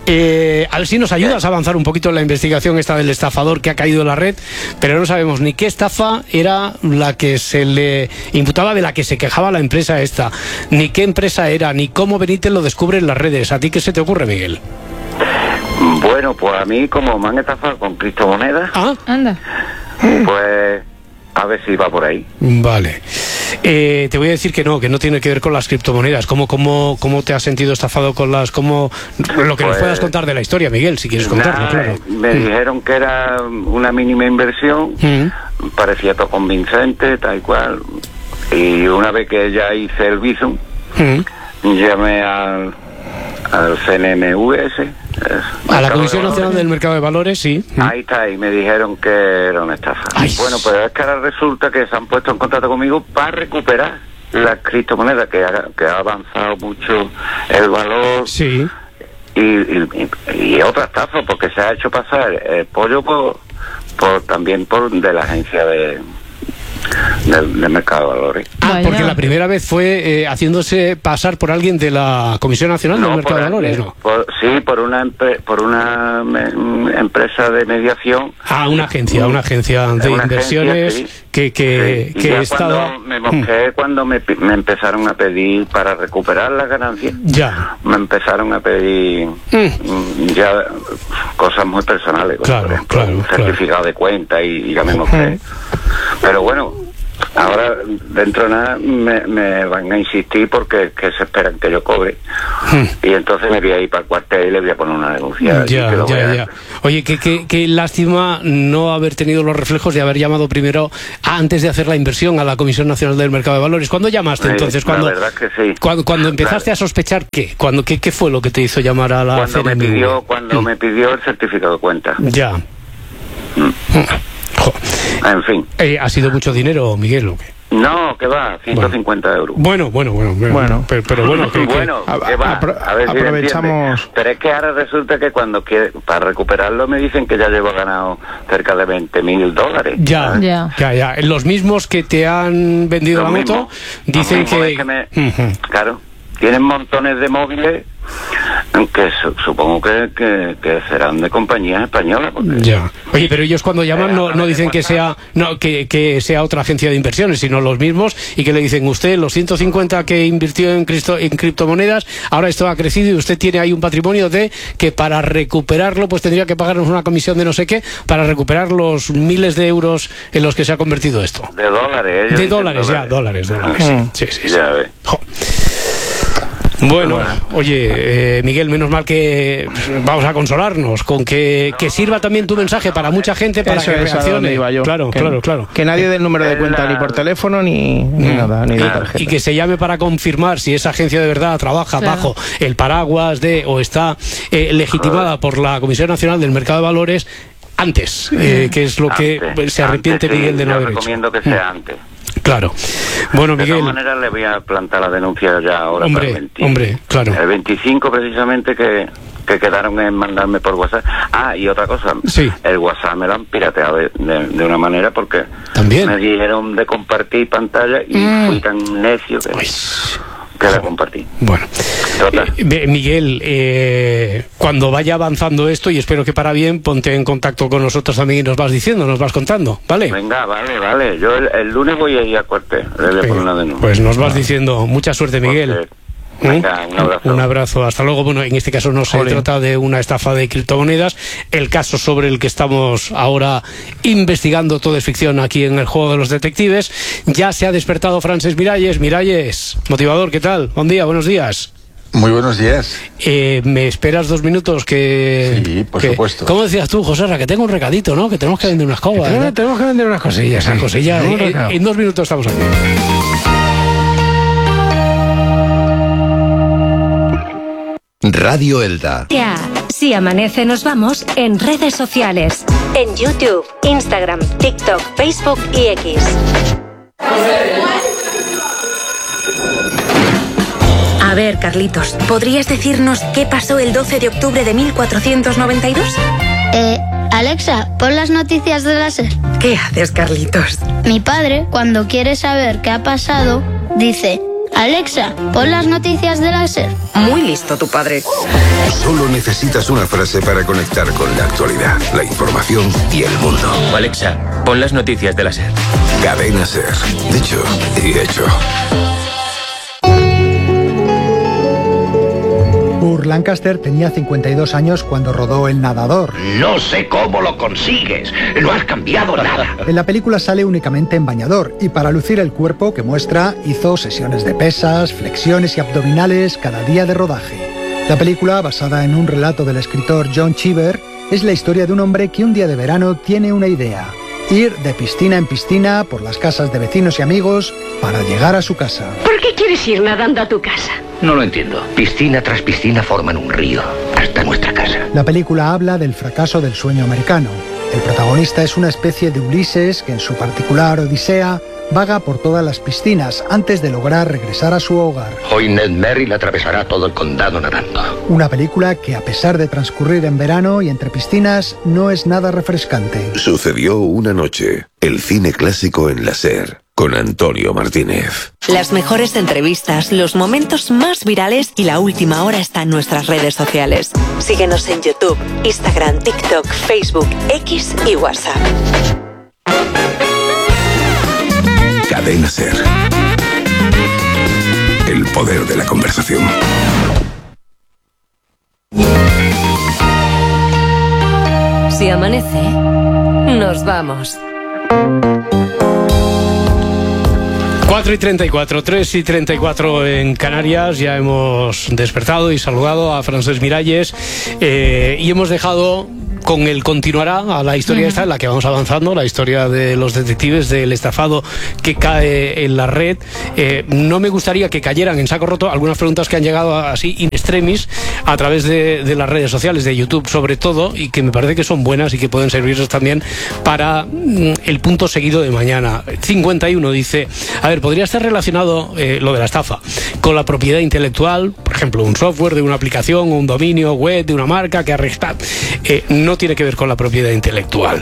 Eh, a ver si nos ayudas a avanzar un poquito en la investigación esta del estafador que ha caído en la red, pero no sabemos ni qué estafa era la que se le imputaba, de la que se quejaba la empresa esta, ni qué empresa era, ni cómo Benítez lo descubre en las redes. ¿A ti qué se te ocurre, Miguel? Bueno, pues a mí, como me han estafado con criptomonedas, ah, anda, pues a ver si va por ahí. Vale. Eh, te voy a decir que no, que no tiene que ver con las criptomonedas. ¿Cómo, cómo, cómo te has sentido estafado con las... Cómo, lo que pues, nos puedas contar de la historia, Miguel, si quieres contarlo, nada, claro. Me mm. dijeron que era una mínima inversión, mm. parecía todo convincente, tal cual. Y una vez que ya hice el Bizum, mm. llamé al, al C N M V S... A la Comisión Nacional del Mercado de Valores, sí. Ahí está, y me dijeron que era una estafa. Ay. Bueno, pues es que ahora resulta que se han puesto en contacto conmigo para recuperar las criptomonedas, que ha, que ha avanzado mucho el valor. Sí. Y, y, y otra estafa, porque se ha hecho pasar el pollo por, por también por de la agencia de... del, del mercado de valores. Ah, porque la primera vez fue eh, haciéndose pasar por alguien de la Comisión Nacional del No, Mercado por de Valores, alguien- ¿no? por- sí, por una empre- por una me- empresa de mediación. Ah, una agencia, una agencia de Una inversiones agencia, sí. que, que, Sí, y que ya estaba... cuando me mosqué, cuando me, pi- me empezaron a pedir para recuperar las ganancias, Ya. me empezaron a pedir mm, ya cosas muy personales, como Claro, por ejemplo, claro, un certificado de cuenta y, y ya me mosqué. Pero bueno, ahora dentro de nada me, me van a insistir porque que se esperan que yo cobre. Y entonces me voy a ir para el cuartel y le voy a poner una denuncia. y Ya, que lo voy ya, a- ya. Oye, qué, qué, qué lástima no haber tenido los reflejos de haber llamado primero, antes de hacer la inversión, a la Comisión Nacional del Mercado de Valores. ¿Cuándo llamaste Sí, entonces? la Cuando, verdad que sí. cuando, cuando empezaste a sospechar, ¿qué? Cuando, ¿qué, ¿Qué fue lo que te hizo llamar a la Cuando me C N M V? pidió, cuando me pidió el certificado de cuenta. Ya. En fin. Eh, ¿Ha sido mucho dinero, Miguel, o qué? No, que va, ciento cincuenta euros. Bueno, bueno, bueno. Bueno, Bueno. pero, pero bueno, que, que- Bueno, que va, a ver si me aprovechamos- entiende. Pero es que ahora resulta que cuando quiere, para recuperarlo me dicen que ya llevo ganado cerca de veinte mil dólares. Ya, ¿sabes? ya, ya, ya. Los mismos que te han vendido Los la moto mismos. dicen Los mismos que... es que me- Ujú. Claro, tienen montones de móviles que su- supongo que, que, que serán de compañías españolas. Porque Ya. Oye, pero ellos cuando llaman no, no dicen que sea no que, que sea otra agencia de inversiones, sino los mismos, y que le dicen, usted los ciento cincuenta que invirtió en, cristo, en criptomonedas, ahora esto ha crecido y usted tiene ahí un patrimonio de que para recuperarlo pues tendría que pagarnos una comisión de no sé qué para recuperar los miles de euros en los que se ha convertido esto. de dólares. ellos De dicen dólares, ya, dólares, dólares. Sí, sí, sí. Ya ves. Bueno, oye, eh, Miguel, menos mal que vamos a consolarnos con que, que sirva también tu mensaje para mucha gente para Eso que es a donde reaccione. iba yo. Claro, Que- claro, claro. Que nadie dé el número de cuenta ni por teléfono ni, ni nada, ni de tarjeta. Y que se llame para confirmar si esa agencia de verdad trabaja Claro. bajo el paraguas de o está eh, legitimada por la Comisión Nacional del Mercado de Valores antes, eh, que es lo que Antes, se arrepiente antes, sí, Miguel de no yo haber hecho. recomiendo que sea antes. Claro. Bueno, De Miguel. todas maneras le voy a plantar la denuncia ya ahora Hombre, para el veinte. hombre, claro. El veinticinco precisamente que, que quedaron en mandarme por WhatsApp. Ah, y otra cosa. Sí. El WhatsApp me lo han pirateado de, de- de una manera porque ¿También? me dijeron de compartir pantalla y Mm. fui tan necio que, que la compartí. Bueno. Eh, Miguel, eh, cuando vaya avanzando esto, y espero que para bien, ponte en contacto con nosotros también y nos vas diciendo, nos vas contando, ¿vale? Venga, vale, vale. Yo el, el lunes voy a ir a cuartel. Le voy a poner una denuncia. Pues nos vas diciendo. Mucha suerte, Miguel. Venga, un abrazo. Un abrazo, hasta luego. Bueno, en este caso no se Jolín. trata de una estafa de criptomonedas. El caso sobre el que estamos ahora investigando todo es ficción aquí en el Juego de los Detectives. Ya se ha despertado Frances Miralles. Miralles, motivador, ¿qué tal? Buen día, buenos días. Muy buenos días. Eh, ¿Me esperas dos minutos que...? Sí, por que- supuesto. ¿Cómo decías tú, José Ra, que tengo un recadito, ¿no? Que tenemos que vender unas cobas. Tenemos, ¿no? tenemos que vender unas cosillas. Unas sí. cosillas. Un En, recado. en dos minutos estamos aquí. Radio Elda. Ya, si amanece nos vamos en redes sociales. En YouTube, Instagram, TikTok, Facebook y X. A ver, Carlitos, ¿podrías decirnos qué pasó el doce de octubre de mil cuatrocientos noventa y dos? Eh, Alexa, pon las noticias de la SER. ¿Qué haces, Carlitos? Mi padre, cuando quiere saber qué ha pasado, dice: Alexa, pon las noticias de la SER. Muy listo tu padre. Solo necesitas una frase para conectar con la actualidad, la información y el mundo. Alexa, pon las noticias de la SER. Cadena SER. Dicho y hecho. Burt Lancaster tenía cincuenta y dos años cuando rodó El Nadador. No sé cómo lo consigues. No has cambiado nada. En la película sale únicamente en bañador y para lucir el cuerpo que muestra hizo sesiones de pesas, flexiones y abdominales cada día de rodaje. La película, basada en un relato del escritor John Cheever, es la historia de un hombre que un día de verano tiene una idea: ir de piscina en piscina por las casas de vecinos y amigos para llegar a su casa. ¿Por qué quieres ir nadando a tu casa? No lo entiendo. Piscina tras piscina forman un río hasta nuestra casa. La película habla del fracaso del sueño americano. El protagonista es una especie de Ulises que en su particular odisea vaga por todas las piscinas antes de lograr regresar a su hogar. Hoy Ned Merrill atravesará todo el condado nadando. Una película que, a pesar de transcurrir en verano y entre piscinas, no es nada refrescante. Sucedió una noche, el cine clásico en la SER, con Antonio Martínez. Las mejores entrevistas, los momentos más virales y la última hora está en nuestras redes sociales. Síguenos en YouTube, Instagram, TikTok, Facebook, X y WhatsApp. Cadena SER. El poder de la conversación. Si amanece, nos vamos. cuatro y treinta y cuatro, tres y treinta y cuatro en Canarias. Ya hemos despertado y saludado a Francesc Miralles eh, y hemos dejado con el continuará a la historia uh-huh. esta en la que vamos avanzando, la historia de los detectives, del estafado que cae en la red. Eh, no me gustaría que cayeran en saco roto algunas preguntas que han llegado así in extremis a través de, de las redes sociales, de YouTube sobre todo, y que me parece que son buenas y que pueden servirnos también para mm, el punto seguido de mañana. cincuenta y uno dice, a ver, podría estar relacionado eh, lo de la estafa con la propiedad intelectual, por ejemplo, un software de una aplicación o un dominio web de una marca que arresta. Eh, no tiene que ver con la propiedad intelectual.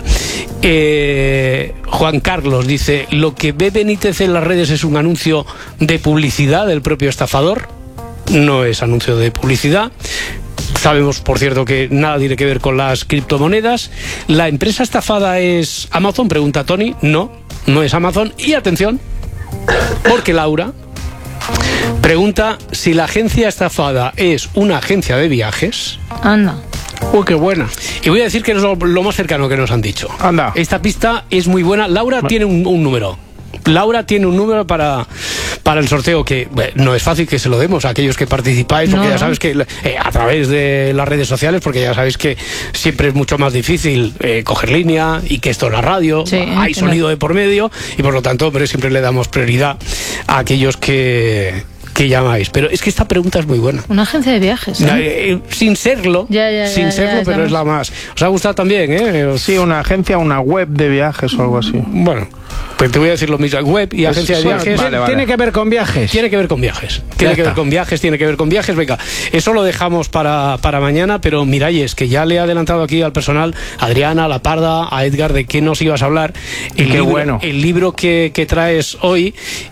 Eh, Juan Carlos dice, lo que ve Benítez en las redes es un anuncio de publicidad del propio estafador. No es anuncio de publicidad. Sabemos, por cierto, que nada tiene que ver con las criptomonedas. ¿La empresa estafada es Amazon? Pregunta Tony. No, no es Amazon. Y atención, porque Laura pregunta si la agencia estafada es una agencia de viajes. Anda. Uy, qué buena. Y voy a decir que es lo, lo más cercano que nos han dicho. Anda. Esta pista es muy buena. Laura tiene un, un número. Laura tiene un número para, para el sorteo que bueno, no es fácil que se lo demos a aquellos que participáis, porque no. ya sabes que eh, a través de las redes sociales, porque ya sabéis que siempre es mucho más difícil eh, coger línea y que esto es la radio, sí, hay sonido no. de por medio y por lo tanto pero siempre le damos prioridad a aquellos que... que llamáis, pero es que esta pregunta es muy buena. Una agencia de viajes, ¿eh? Eh, eh, sin serlo, ya, ya, sin ya, serlo, ya, pero ya. es la más. ¿Os ha gustado también, eh? Sí, una agencia, una web de viajes o algo así. Bueno, pues te voy a decir lo mismo. Web y agencia de viajes. Vale, vale. Tiene que ver con viajes. Tiene que ver con viajes. Tiene que ver con viajes, tiene que ver con viajes. Venga, eso lo dejamos para, para mañana, pero Miralles, que ya le he adelantado aquí al personal, a Adriana, a La Parda, a Edgar, de qué nos ibas a hablar. El Qué libro, bueno. El libro que, que traes hoy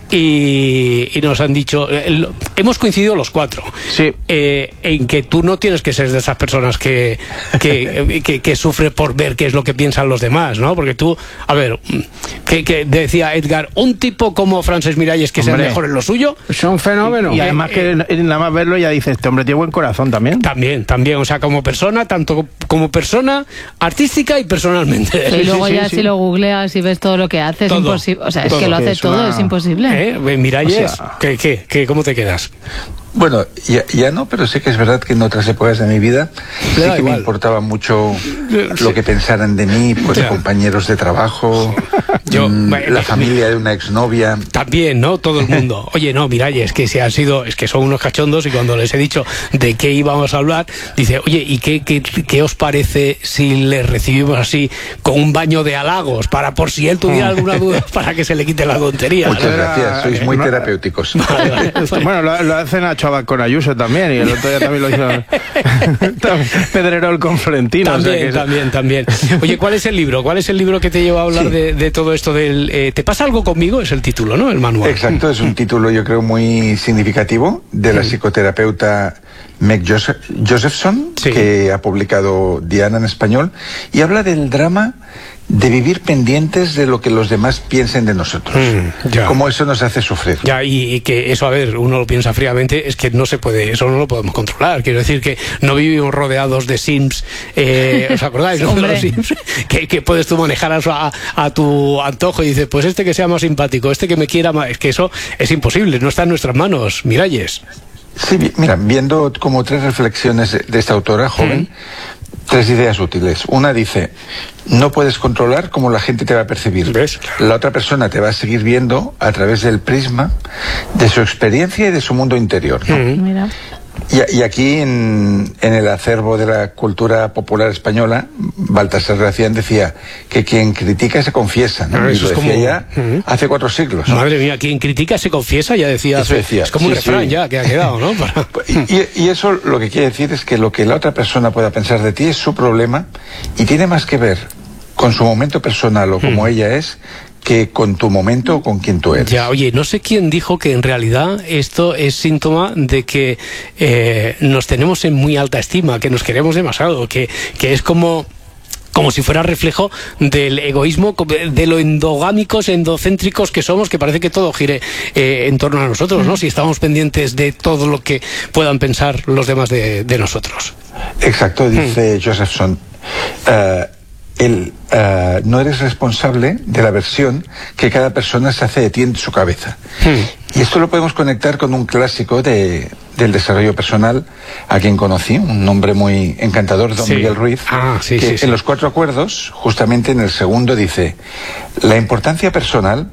y, y nos han dicho, el, hemos coincidido los cuatro, sí. eh, en que tú no tienes que ser de esas personas que, que, que, que sufre por ver qué es lo que piensan los demás, ¿no? Porque tú, a ver, que, que decía Edgar, un tipo como Francesc Miralles que sea mejor en lo suyo. Es un fenómeno. Y, y además que eh, nada más verlo ya dices, este hombre tiene buen corazón también. También, también, o sea, como persona, tanto como persona artística y personalmente. Y luego sí, ya sí, si sí. lo googleas y ves todo lo que hace, Todo, es imposible. O sea, es todo, que lo hace es todo, una... es imposible. ¿Eh? Miralles, O sea... ¿qué, qué, qué, ¿cómo te quedas? Bueno, ya, ya no, pero sí que es verdad que en otras épocas de mi vida sí que igual. me importaba mucho lo que pensaran de mí, pues ya. compañeros de trabajo, Yo, mmm, eh, la familia de una exnovia. También, ¿no? Todo el mundo. Oye, no, Miralles, que se han sido, es que son unos cachondos y cuando les he dicho de qué íbamos a hablar, dice, oye, ¿y qué, qué, qué os parece si les recibimos así con un baño de halagos para por si él tuviera alguna duda para que se le quite la tontería? Muchas ¿no? gracias, sois muy terapéuticos. Vale, vale, vale. Bueno, lo, lo hacen a Chaval con Ayuso también, y el otro día también lo hizo Pedrerol con Florentino. También, o sea que también, también. Oye, ¿cuál es el libro? ¿Cuál es el libro que te lleva a hablar sí. de, de todo esto del... Eh, ¿Te pasa algo conmigo? Es el título, ¿no? El manual. Exacto, es un título yo creo muy significativo de la psicoterapeuta Meg Joseph, Josephson, sí. que ha publicado Diana en español, y habla del drama de vivir pendientes de lo que los demás piensen de nosotros. Mm, ya. Cómo eso nos hace sufrir. Ya, y, y que eso, a ver, uno lo piensa fríamente, es que no se puede, eso no lo podemos controlar. Quiero decir que no vivimos rodeados de Sims, eh, ¿os acordáis? ¿no? De los Sims, que, que puedes tú manejar a, a, a tu antojo y dices, pues este que sea más simpático, este que me quiera más, es que eso es imposible, no está en nuestras manos, Miralles. Sí, mira, viendo como tres reflexiones de, de esta autora joven, mm. tres ideas útiles. Una dice, no puedes controlar cómo la gente te va a percibir. ¿Ves? La otra persona te va a seguir viendo a través del prisma de su experiencia y de su mundo interior, ¿no? Mm. Mira. Y, y aquí, en, en el acervo de la cultura popular española, Baltasar Gracián decía que quien critica se confiesa, ¿no? Ah, y eso lo es decía como... ya uh-huh. hace cuatro siglos. Madre mía, quien critica se confiesa, ya decía. Eso decía. Es como sí, un refrán sí. ya que ha quedado, ¿no? Para... Y, y eso lo que quiere decir es que lo que la otra persona pueda pensar de ti es su problema y tiene más que ver con su momento personal o como mm. ella es, que con tu momento o con quien tú eres. Ya, oye, no sé quién dijo que en realidad esto es síntoma de que eh, nos tenemos en muy alta estima, que nos queremos demasiado, que, que es como... como si fuera reflejo del egoísmo, de lo endogámicos, endocéntricos que somos, que parece que todo gire eh, en torno a nosotros, ¿no? Si estamos pendientes de todo lo que puedan pensar los demás de, de nosotros. Exacto, dice mm. Josephson. Uh, el, uh, no eres responsable de la versión que cada persona se hace de ti en su cabeza. Mm. Y esto lo podemos conectar con un clásico de, del desarrollo personal, a quien conocí, un hombre muy encantador, don sí. Miguel Ruiz, ah, sí, que sí, sí. en los cuatro acuerdos, justamente en el segundo, dice: la importancia personal,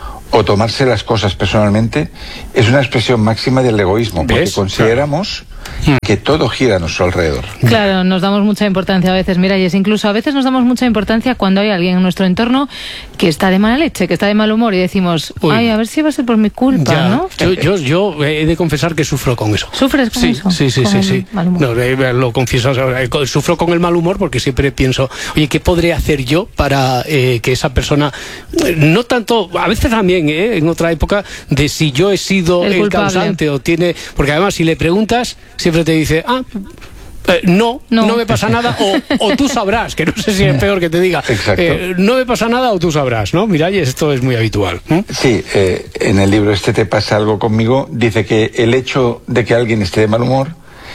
o tomarse las cosas personalmente, es una expresión máxima del egoísmo, porque ¿ves? Consideramos claro. que todo gira a nuestro alrededor. Claro, nos damos mucha importancia a veces, mira, y es incluso a veces nos damos mucha importancia cuando hay alguien en nuestro entorno que está de mala leche, que está de mal humor, y decimos, Uy. ay, a ver si va a ser por mi culpa, ya. ¿no? Yo, yo, yo he de confesar que sufro con eso. ¿Sufres con sí, eso? Sí, sí, con sí, sí. No, eh, lo confieso, eh, sufro con el mal humor porque siempre pienso, oye, ¿qué podré hacer yo para eh, que esa persona, eh, no tanto, a veces también, eh, en otra época, de si yo he sido el, el causante o tiene, porque además si le preguntas, siempre te dice, ah, Eh, no, no, no me pasa nada, o, o tú sabrás, que no sé si es peor que te diga, eh, no me pasa nada o tú sabrás, ¿no? Mira, y esto es muy habitual. ¿eh? Sí, eh, en el libro este Te pasa algo conmigo, dice que el hecho de que alguien esté de mal humor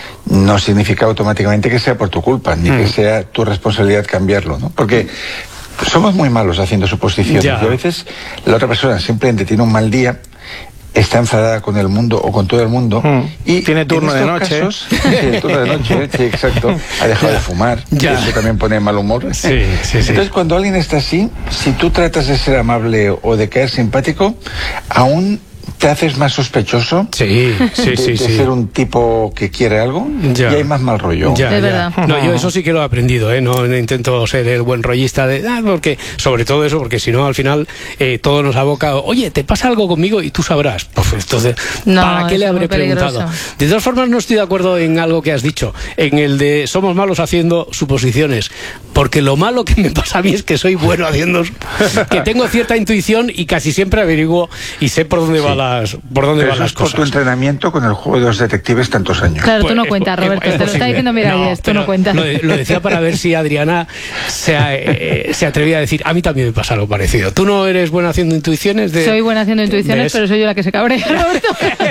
no significa automáticamente que sea por tu culpa, ni mm. que sea tu responsabilidad cambiarlo, ¿no? Porque somos muy malos haciendo suposiciones, ya. y a veces la otra persona simplemente tiene un mal día, está enfadada con el mundo o con todo el mundo mm. y tiene turno de noche casos, sí, el turno de noche, sí, exacto, ha dejado ya. de fumar, ya. eso también pone mal humor. Sí, sí, sí. Entonces cuando alguien está así, si tú tratas de ser amable o de caer simpático, aún te haces más sospechoso sí, sí, de, sí, de sí. ser un tipo que quiere algo ya. y hay más mal rollo. Ya, de ya. verdad. No, yo eso sí que lo he aprendido, ¿eh? No, no intento ser el buen rollista de, ah, porque, sobre todo eso, porque si no al final eh, todo nos aboca, oye, ¿te pasa algo conmigo? Y tú sabrás. Pues entonces, no, ¿para qué le habré preguntado? De todas formas, no estoy de acuerdo en algo que has dicho, en el de somos malos haciendo suposiciones, porque lo malo que me pasa a mí es que soy bueno haciendo, que tengo cierta intuición y casi siempre averiguo y sé por dónde sí. van las, por dónde van las cosas. Por tu entrenamiento con el juego de los detectives tantos años. Claro, tú no cuentas, Roberto, te lo está diciendo Miralles, tú no cuentas. Lo, lo decía para ver si Adriana se, eh, se atrevía a decir, a mí también me pasa algo parecido. ¿Tú no eres buena haciendo intuiciones? De... Soy buena haciendo intuiciones, ¿ves? Pero soy yo la que se cabrea, Roberto.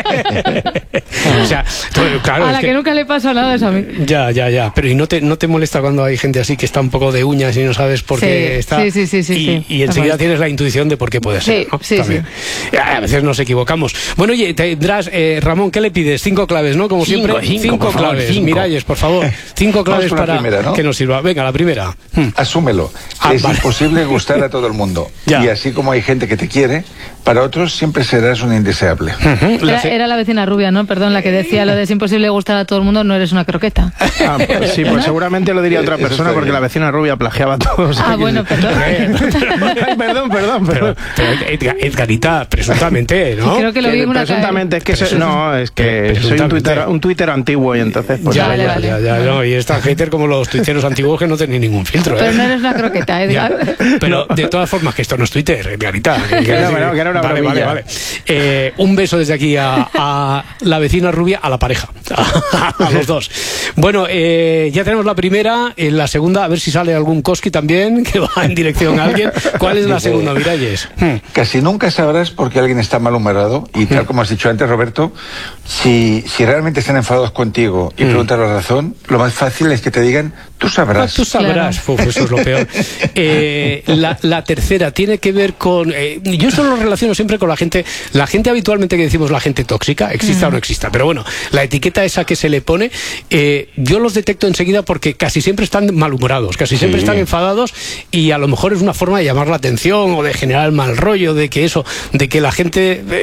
O sea, claro, a la que, que nunca le pasa nada eso a mí. Ya, ya, ya. Pero ¿y no te, no te molesta cuando hay gente así que está un poco de uñas y no sabes por qué sí, está? Sí, sí, sí. sí, y, sí. y enseguida tienes la intuición de por qué puede ser, sí, ¿no? Sí, También. sí. A veces nos equivocamos. Bueno, oye, tendrás, eh, Ramón, ¿qué le pides? Cinco claves, ¿no? Como cinco, siempre, cinco, cinco por favor, claves. cinco. Miralles, por favor. Cinco claves para primera, ¿no? que nos sirva. Venga, la primera. Asúmelo. Ah, es vale. imposible gustar a todo el mundo. Ya. Y así como hay gente que te quiere, para otros siempre serás un indeseable. Uh-huh. Era, era la vecina rubia, ¿no? Perdón, la que decía lo de es imposible gustar a todo el mundo, no eres una croqueta. Ah, pues sí, pues seguramente lo diría otra persona porque bien. La vecina rubia plagiaba a todos. Ah, bueno, perdón. Ay, perdón, perdón, pero, pero Edgar, Edgarita, presuntamente, ¿no? Creo que lo vi en una presuntamente es que se, no, es que soy un Twitter, un Twitter antiguo y entonces pues ya, vale, ya, vale. ya, ya, no, y es tan hater como los tuiteros antiguos que no tienen ningún filtro. Pero ¿eh? no eres una croqueta, Edgar. Ya, pero de todas formas que esto no es Twitter, Edgarita. Que, que, no, no, que era una vale, vale, vale. Eh, un beso desde aquí a, a la vecina rubia, a la pareja, a, a los dos. Bueno, eh, ya tenemos la primera, en la segunda, a ver si sale algún Koski también, que va en dirección a alguien. ¿Cuál es la segunda, Miralles? Casi nunca sabrás por qué alguien está malhumorado y tal como has dicho antes, Roberto, si, si realmente están enfadados contigo y mm. preguntas la razón, lo más fácil es que te digan, tú sabrás. Ah, tú sabrás, claro. Uf, eso es lo peor. Eh, la, la tercera tiene que ver con... Eh, yo esto lo relaciono siempre con la gente, la gente habitualmente que decimos la gente tóxica, exista mm. o no exista, pero bueno, la etiqueta esa que se le pone, eh, yo los detecto enseguida porque casi siempre están malhumorados, casi siempre sí. están enfadados y a lo mejor es una forma de llamar la atención o de generar mal rollo, de que eso, de que la gente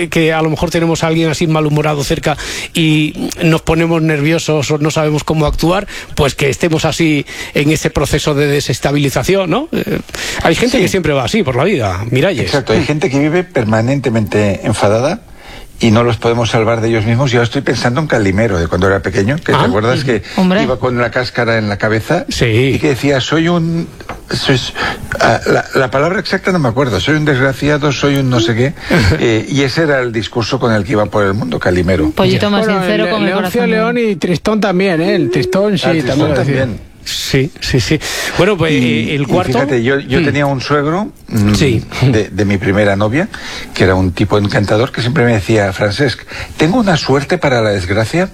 que a lo mejor tenemos a alguien así malhumorado cerca y nos ponemos nerviosos o no sabemos cómo actuar, pues que estemos así en ese proceso de desestabilización, ¿no? Eh, hay gente sí. que siempre va así por la vida, Miralles. Exacto, hay gente que vive permanentemente enfadada y no los podemos salvar de ellos mismos. Yo estoy pensando en Calimero, de cuando era pequeño, que ah, te acuerdas que hombre. iba con la cáscara en la cabeza sí. y que decía, soy un... Soy, uh, la, la palabra exacta no me acuerdo, soy un desgraciado, soy un no sé qué, eh, y ese era el discurso con el que iba por el mundo, Calimero. Pollito más bueno, sincero el, con el Leoncio corazón. León y Tristón también, ¿eh? El Tristón sí, ah, Tristón también. también. Sí, sí, sí. Bueno, pues y, el cuarto... Y fíjate, yo, yo mm. tenía un suegro mm, sí. de, de mi primera novia, que era un tipo encantador, que siempre me decía, Francesc, ¿tengo una suerte para la desgracia?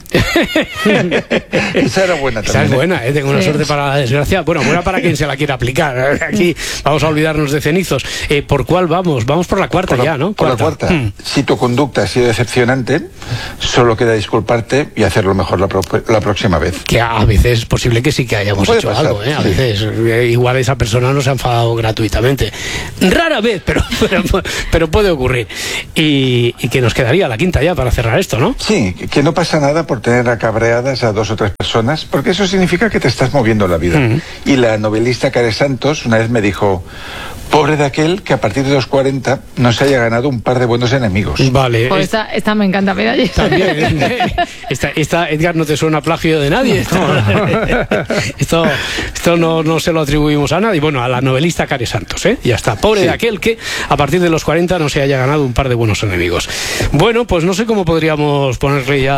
Esa era buena también. Esa es buena, ¿eh? Tengo una sí. suerte para la desgracia. Bueno, buena para quien se la quiera aplicar. Aquí vamos a olvidarnos de cenizos. Eh, ¿Por cuál vamos? Vamos por la cuarta por la, ya, ¿no? Por cuarta. la cuarta. Mm. Si tu conducta ha sido decepcionante, solo queda disculparte y hacerlo mejor la, pro la próxima vez. Que a veces es posible que sí que hayamos hecho pasar, algo, ¿eh? A sí. veces eh, igual esa persona no se ha enfadado gratuitamente, rara vez, pero pero, pero puede ocurrir. Y, y que nos quedaría la quinta ya para cerrar esto, ¿no? Sí, que no pasa nada por tener acabreadas a dos o tres personas, porque eso significa que te estás moviendo la vida. Uh-huh. Y la novelista Care Santos una vez me dijo, pobre de aquel que a partir de los cuarenta no se haya ganado un par de buenos enemigos. Vale. Pues esta, esta me encanta, Miralles. También. ¿eh? Esta, esta, Edgar, no te suena plagio de nadie. Esto, esto, esto no, no se lo atribuimos a nadie. Bueno, a la novelista Care Santos, ¿eh? Ya está. Pobre sí. de aquel que a partir de los cuarenta no se haya ganado un par de buenos enemigos. Bueno, pues no sé cómo podríamos ponerle ya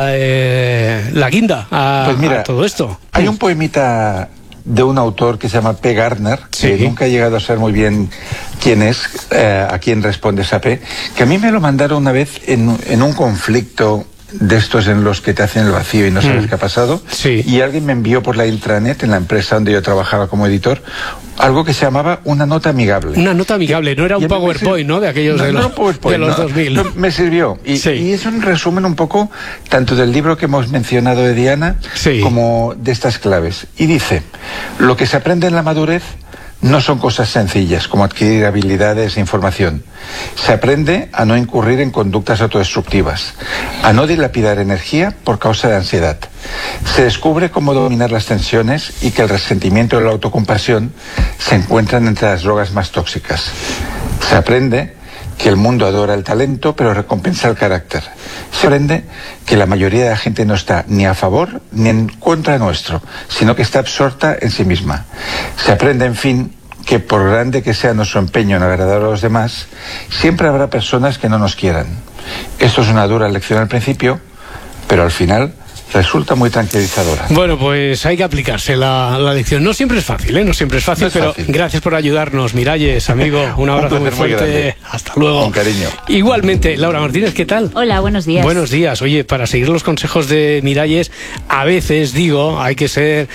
eh, la guinda a, pues mira, a todo esto. Hay un poemita de un autor que se llama P. Gardner, sí. que nunca he llegado a saber muy bien quién es, eh, a quién responde esa P, que a mí me lo mandaron una vez en, en un conflicto de estos en los que te hacen el vacío y no sabes mm. qué ha pasado, sí. y alguien me envió por la intranet en la empresa donde yo trabajaba como editor algo que se llamaba una nota amigable. Una nota amigable, no era un PowerPoint, ¿no? De aquellos no, de, no los, de los no, dos mil. No, me sirvió. Y, sí. y es un resumen un poco tanto del libro que hemos mencionado de Diana sí. como de estas claves. Y dice, lo que se aprende en la madurez no son cosas sencillas como adquirir habilidades e información. Se aprende a no incurrir en conductas autodestructivas, a no dilapidar energía por causa de ansiedad. Se descubre cómo dominar las tensiones y que el resentimiento y la autocompasión se encuentran entre las drogas más tóxicas. Se aprende que el mundo adora el talento pero recompensa el carácter. Se aprende que la mayoría de la gente no está ni a favor ni en contra nuestro, sino que está absorta en sí misma. Se aprende, en fin, que por grande que sea nuestro empeño en agradar a los demás, siempre habrá personas que no nos quieran. Esto es una dura lección al principio, pero al final resulta muy tranquilizadora. Bueno, pues hay que aplicarse la, la lección. No siempre es fácil, ¿eh? No siempre es fácil, no es pero fácil. Gracias por ayudarnos, Miralles, amigo. Un abrazo un muy fuerte. Muy Hasta luego. Con cariño. Igualmente, Laura Martínez, ¿qué tal? Hola, buenos días. Buenos días. Oye, para seguir los consejos de Miralles, a veces, digo, hay que ser...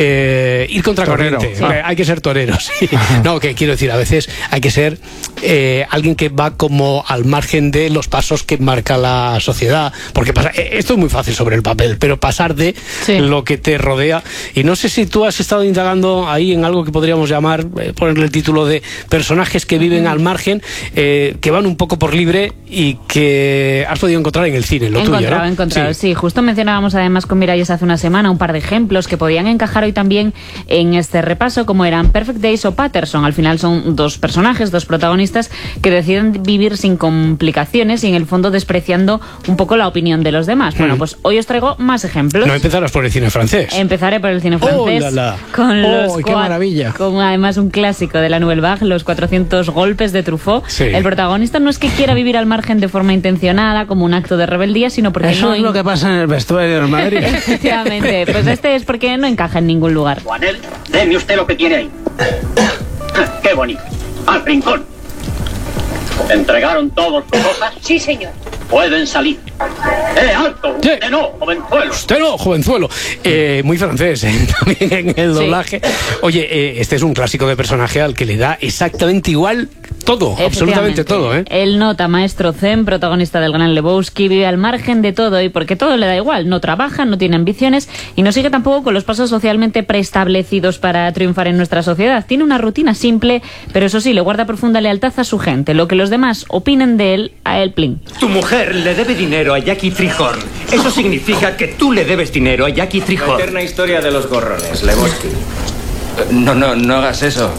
Eh, ir contra corriente. Ah. Hay que ser torero, sí. No, que quiero decir, a veces hay que ser eh, alguien que va como al margen de los pasos que marca la sociedad. Porque pasa, esto es muy fácil sobre el papel, pero pasar de sí. lo que te rodea. Y no sé si tú has estado indagando ahí en algo que podríamos llamar, eh, ponerle el título de personajes que viven al margen, eh, que van un poco por libre y que has podido encontrar en el cine, lo encontrado, tuyo, ¿no? Encontrado, sí. sí. Justo mencionábamos además con Miralles hace una semana un par de ejemplos que podían encajar hoy también en este repaso, como eran Perfect Days o Patterson. Al final son dos personajes, dos protagonistas que deciden vivir sin complicaciones y en el fondo despreciando un poco la opinión de los demás. Mm. Bueno, pues hoy os traigo más ejemplos. No empezarás por el cine francés. Empezaré por el cine francés. Oh, la, la. Con oh, los qué maravilla. Con además un clásico de la Nouvelle Vague, Los cuatrocientos golpes de Truffaut. Sí. El protagonista no es que quiera vivir al margen de forma intencionada, como un acto de rebeldía, sino porque Eso no... es lo que pasa en el vestuario del Madrid. Efectivamente. Pues este es porque no encaja en ningún lugar. Juanel, deme usted lo que tiene ahí. Qué bonito. Al rincón. ¿Entregaron todos sus cosas? Sí, señor. Pueden salir. ¡Eh, alto! Sí. ¡Usted no, jovenzuelo! ¡Usted no, jovenzuelo! Eh, muy francés, ¿eh? También en el doblaje. Sí. Oye, eh, este es un clásico de personaje al que le da exactamente igual todo, absolutamente todo, ¿eh? Él nota, maestro zen, protagonista del Gran Lebowski, vive al margen de todo y porque todo le da igual, no trabaja, no tiene ambiciones y no sigue tampoco con los pasos socialmente preestablecidos para triunfar en nuestra sociedad. Tiene una rutina simple, pero eso sí, le guarda profunda lealtad a su gente. Lo que los demás opinen de él, a él plin. Tu mujer le debe dinero a Jackie Trihorn. Eso significa que tú le debes dinero a Jackie Trihorn. La eterna historia de los gorrones, Lebowski. No, no, no hagas eso.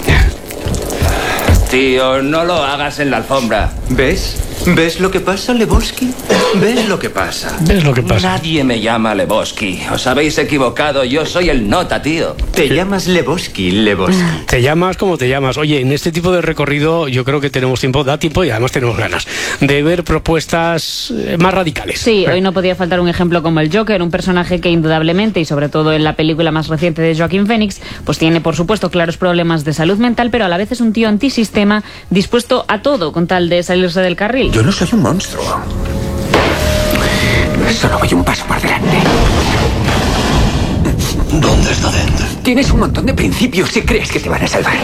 Tío, no lo hagas en la alfombra. ¿Ves? ¿Ves lo que pasa, Lebowski? ¿Ves lo que pasa? ¿Ves lo que pasa? Nadie me llama Lebowski. Os habéis equivocado. Yo soy el nota, tío. Te llamas Lebowski, Lebowski. Te llamas como te llamas. Oye, en este tipo de recorrido yo creo que tenemos tiempo, da tiempo y además tenemos ganas de ver propuestas más radicales. Sí, hoy no podía faltar un ejemplo como el Joker, un personaje que indudablemente, y sobre todo en la película más reciente de Joaquin Phoenix, pues tiene por supuesto claros problemas de salud mental, pero a la vez es un tío antisistema dispuesto a todo con tal de salirse del carril. Yo no soy un monstruo. Solo voy un paso por delante. ¿Dónde está Dent? Tienes un montón de principios y crees que te van a salvar.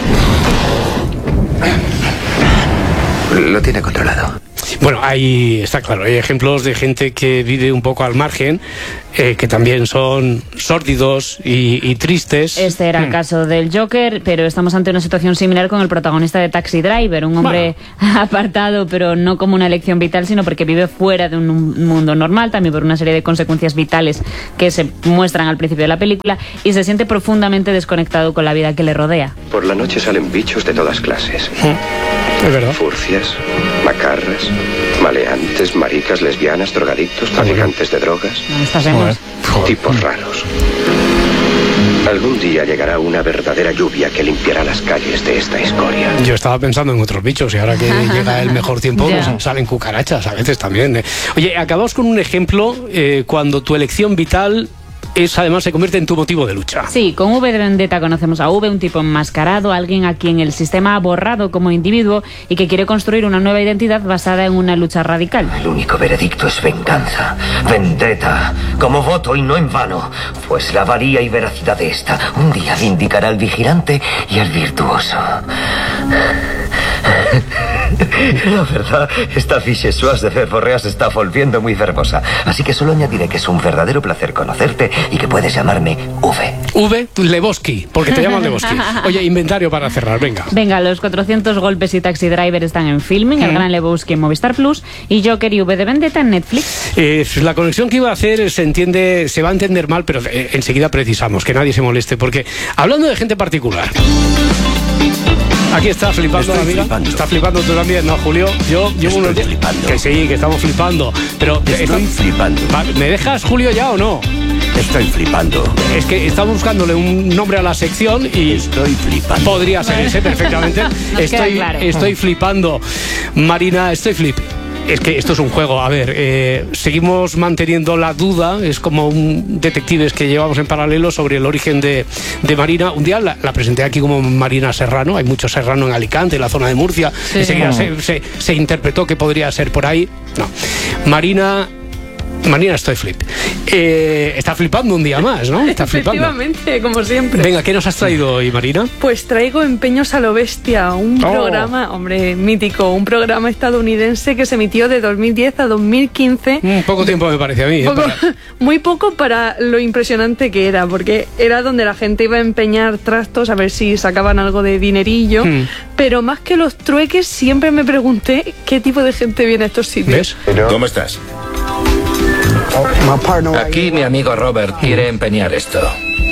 Lo tiene controlado. Bueno, ahí está claro, hay ejemplos de gente que vive un poco al margen, eh, que también son sórdidos y, y tristes. Este era hmm. el caso del Joker, pero estamos ante una situación similar con el protagonista de Taxi Driver, un hombre bueno. apartado, pero no como una elección vital, sino porque vive fuera de un mundo normal, también por una serie de consecuencias vitales que se muestran al principio de la película, y se siente profundamente desconectado con la vida que le rodea. Por la noche salen bichos de todas clases. Hmm. Es verdad. Furcias, macarras, maleantes, maricas, lesbianas, drogadictos, traficantes de drogas. Bueno. Tipos raros. Algún día llegará una verdadera lluvia que limpiará las calles de esta escoria. Yo estaba pensando en otros bichos y ahora que llega el mejor tiempo yeah. pues salen cucarachas a veces también. ¿eh? Oye, acabamos con un ejemplo eh, cuando tu elección vital es además se convierte en tu motivo de lucha. Sí, con V de Vendetta conocemos a V, un tipo enmascarado, alguien a quien el sistema ha borrado como individuo y que quiere construir una nueva identidad basada en una lucha radical. El único veredicto es venganza, vendetta, como voto y no en vano, pues la valía y veracidad de esta un día vindicará al vigilante y al virtuoso. La verdad, esta Vichyssoise de Verborrea se está volviendo muy verbosa. Así que solo añadiré que es un verdadero placer conocerte y que puedes llamarme V. V, Lebowski, porque te llaman Lebowski. Oye, inventario para cerrar, venga. Venga, los cuatrocientos golpes y Taxi Driver están en Filming, mm. el Gran Lebowski en Movistar Plus y Joker y V de Vendetta en Netflix. Eh, la conexión que iba a hacer se entiende, se va a entender mal, pero eh, enseguida precisamos, que nadie se moleste, porque hablando de gente particular... Aquí está flipando la amiga. Flipando. Está flipando tú también, ¿no, Julio? Yo llevo unos días. Que sí, que estamos flipando. Pero estoy está... flipando. ¿Me dejas, Julio, ya o no? Estoy flipando. Es que estamos buscándole un nombre a la sección y. Estoy flipando. Podría ser ese perfectamente. estoy, claro. estoy flipando. Marina, estoy flip. Es que esto es un juego, a ver, eh, seguimos manteniendo la duda, es como un detectives que llevamos en paralelo sobre el origen de, de Marina. Un día la, la presenté aquí como Marina Serrano, hay mucho serrano en Alicante, en la zona de Murcia, sí. Enseguida se, se, se interpretó que podría ser por ahí. No, Marina... Marina, estoy flip. Eh, está flipando un día más, ¿no? Está flipando. Efectivamente, como siempre. Venga, ¿qué nos has traído hoy, Marina? Pues traigo Empeños a lo Bestia, un oh. programa, hombre, mítico, un programa estadounidense que se emitió de dos mil diez a dos mil quince. Mm, poco tiempo me parece a mí. Poco, ¿eh? para... Muy poco para lo impresionante que era, porque era donde la gente iba a empeñar trastos a ver si sacaban algo de dinerillo, mm. pero más que los trueques siempre me pregunté qué tipo de gente viene a estos sitios. ¿Ves? ¿Cómo estás? Aquí mi amigo Robert quiere empeñar esto.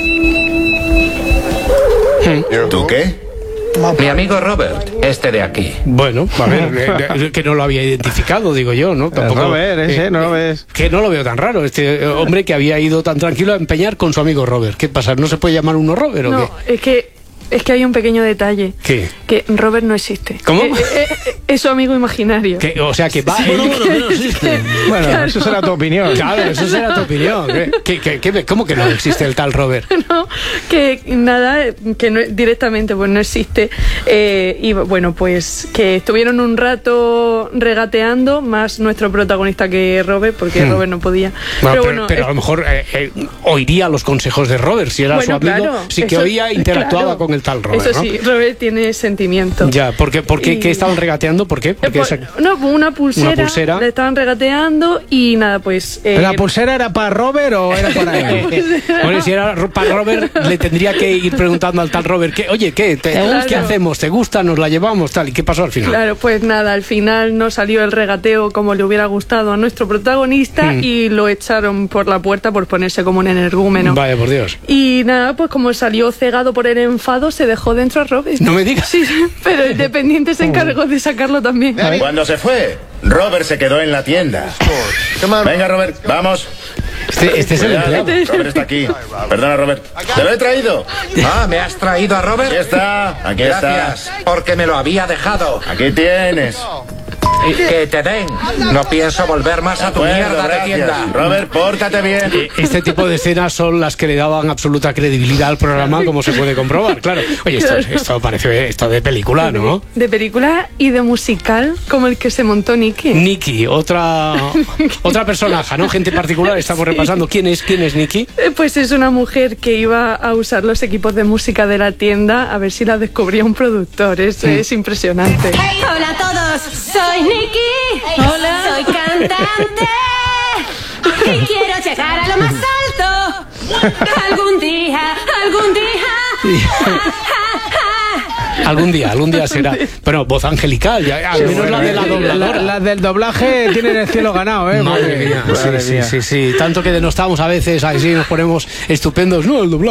¿Tú qué? Mi amigo Robert, este de aquí. Bueno, a ver, que no lo había identificado, digo yo, ¿no? Tampoco, Robert, ese, eh, no lo ves. Que no lo veo tan raro, este hombre que había ido tan tranquilo a empeñar con su amigo Robert. ¿Qué pasa? ¿No se puede llamar uno Robert o no, qué? No, es que... Es que hay un pequeño detalle. ¿Qué? Que Robert no existe. ¿Cómo? Eh, eh, eh, es su amigo imaginario. ¿Qué? O sea, que va... Sí, él... no, no, no existe. Bueno, claro. Eso será tu opinión. Claro, eso será tu opinión. ¿Qué, qué, qué, ¿Cómo que no existe el tal Robert? No, que nada, que no, directamente pues no existe. Eh, y bueno, pues que estuvieron un rato regateando, más nuestro protagonista que Robert, porque hmm. Robert no podía. Bueno, pero, pero bueno, pero es... a lo mejor eh, eh, oiría los consejos de Robert, si era bueno, su amigo. Claro, sí que eso, oía, interactuaba claro. con el el tal Robert, Eso sí, ¿no? Robert tiene sentimiento. Ya, ¿por qué, por qué, Y- qué estaban regateando? ¿Por qué? Porque Pues, esa- no, pues una pulsera, Una pulsera. le estaban regateando y nada, pues... eh, ¿La pulsera era para Robert o era para él? Bueno, si era para Robert, le tendría que ir preguntando al tal Robert, que, oye, ¿qué, te- Claro. ¿qué hacemos? ¿Te gusta? ¿Nos la llevamos? Tal, ¿y qué pasó al final? Claro, pues nada, al final no salió el regateo como le hubiera gustado a nuestro protagonista Mm. y lo echaron por la puerta por ponerse como un energúmeno. Vaya, por Dios. Y nada, pues como salió cegado por el enfado, se dejó dentro a Robert. No me digas. Sí, pero el dependiente se encargó de sacarlo también. Cuando se fue, Robert se quedó en la tienda. Venga, Robert, vamos. Este, este es el Cuidado, empleado. Robert está aquí. Perdona, Robert. Te lo he traído. Ah, ¿me has traído a Robert? Aquí está, aquí Gracias, está. porque me lo había dejado. Aquí tienes. Y que te den. No pienso volver más a tu Bueno, mierda de gracias. tienda. Robert, pórtate bien. Este tipo de escenas son las que le daban absoluta credibilidad al programa, como se puede comprobar, claro. Oye, esto, esto parece esto de película, ¿no? De película y de musical, como el que se montó Nicky. Nicky, otra otra personaje, ¿no? Gente particular, estamos repasando. ¿Quién es, quién es Nicky? Eh, Pues es una mujer que iba a usar los equipos de música de la tienda a ver si la descubría un productor. Es, Mm. es impresionante. Hola a todos, soy Nikki. Hola. Soy cantante. Y quiero llegar a lo más alto. Algún día, algún día. Algún día, algún día será. Pero voz angelical, ya, al menos la de la dobladora. Las la del doblaje tienen el cielo ganado, ¿eh? Madre mía, Madre sí, mía. sí, sí, sí. Tanto que denostamos a veces, así nos ponemos estupendos. No, el doblaje.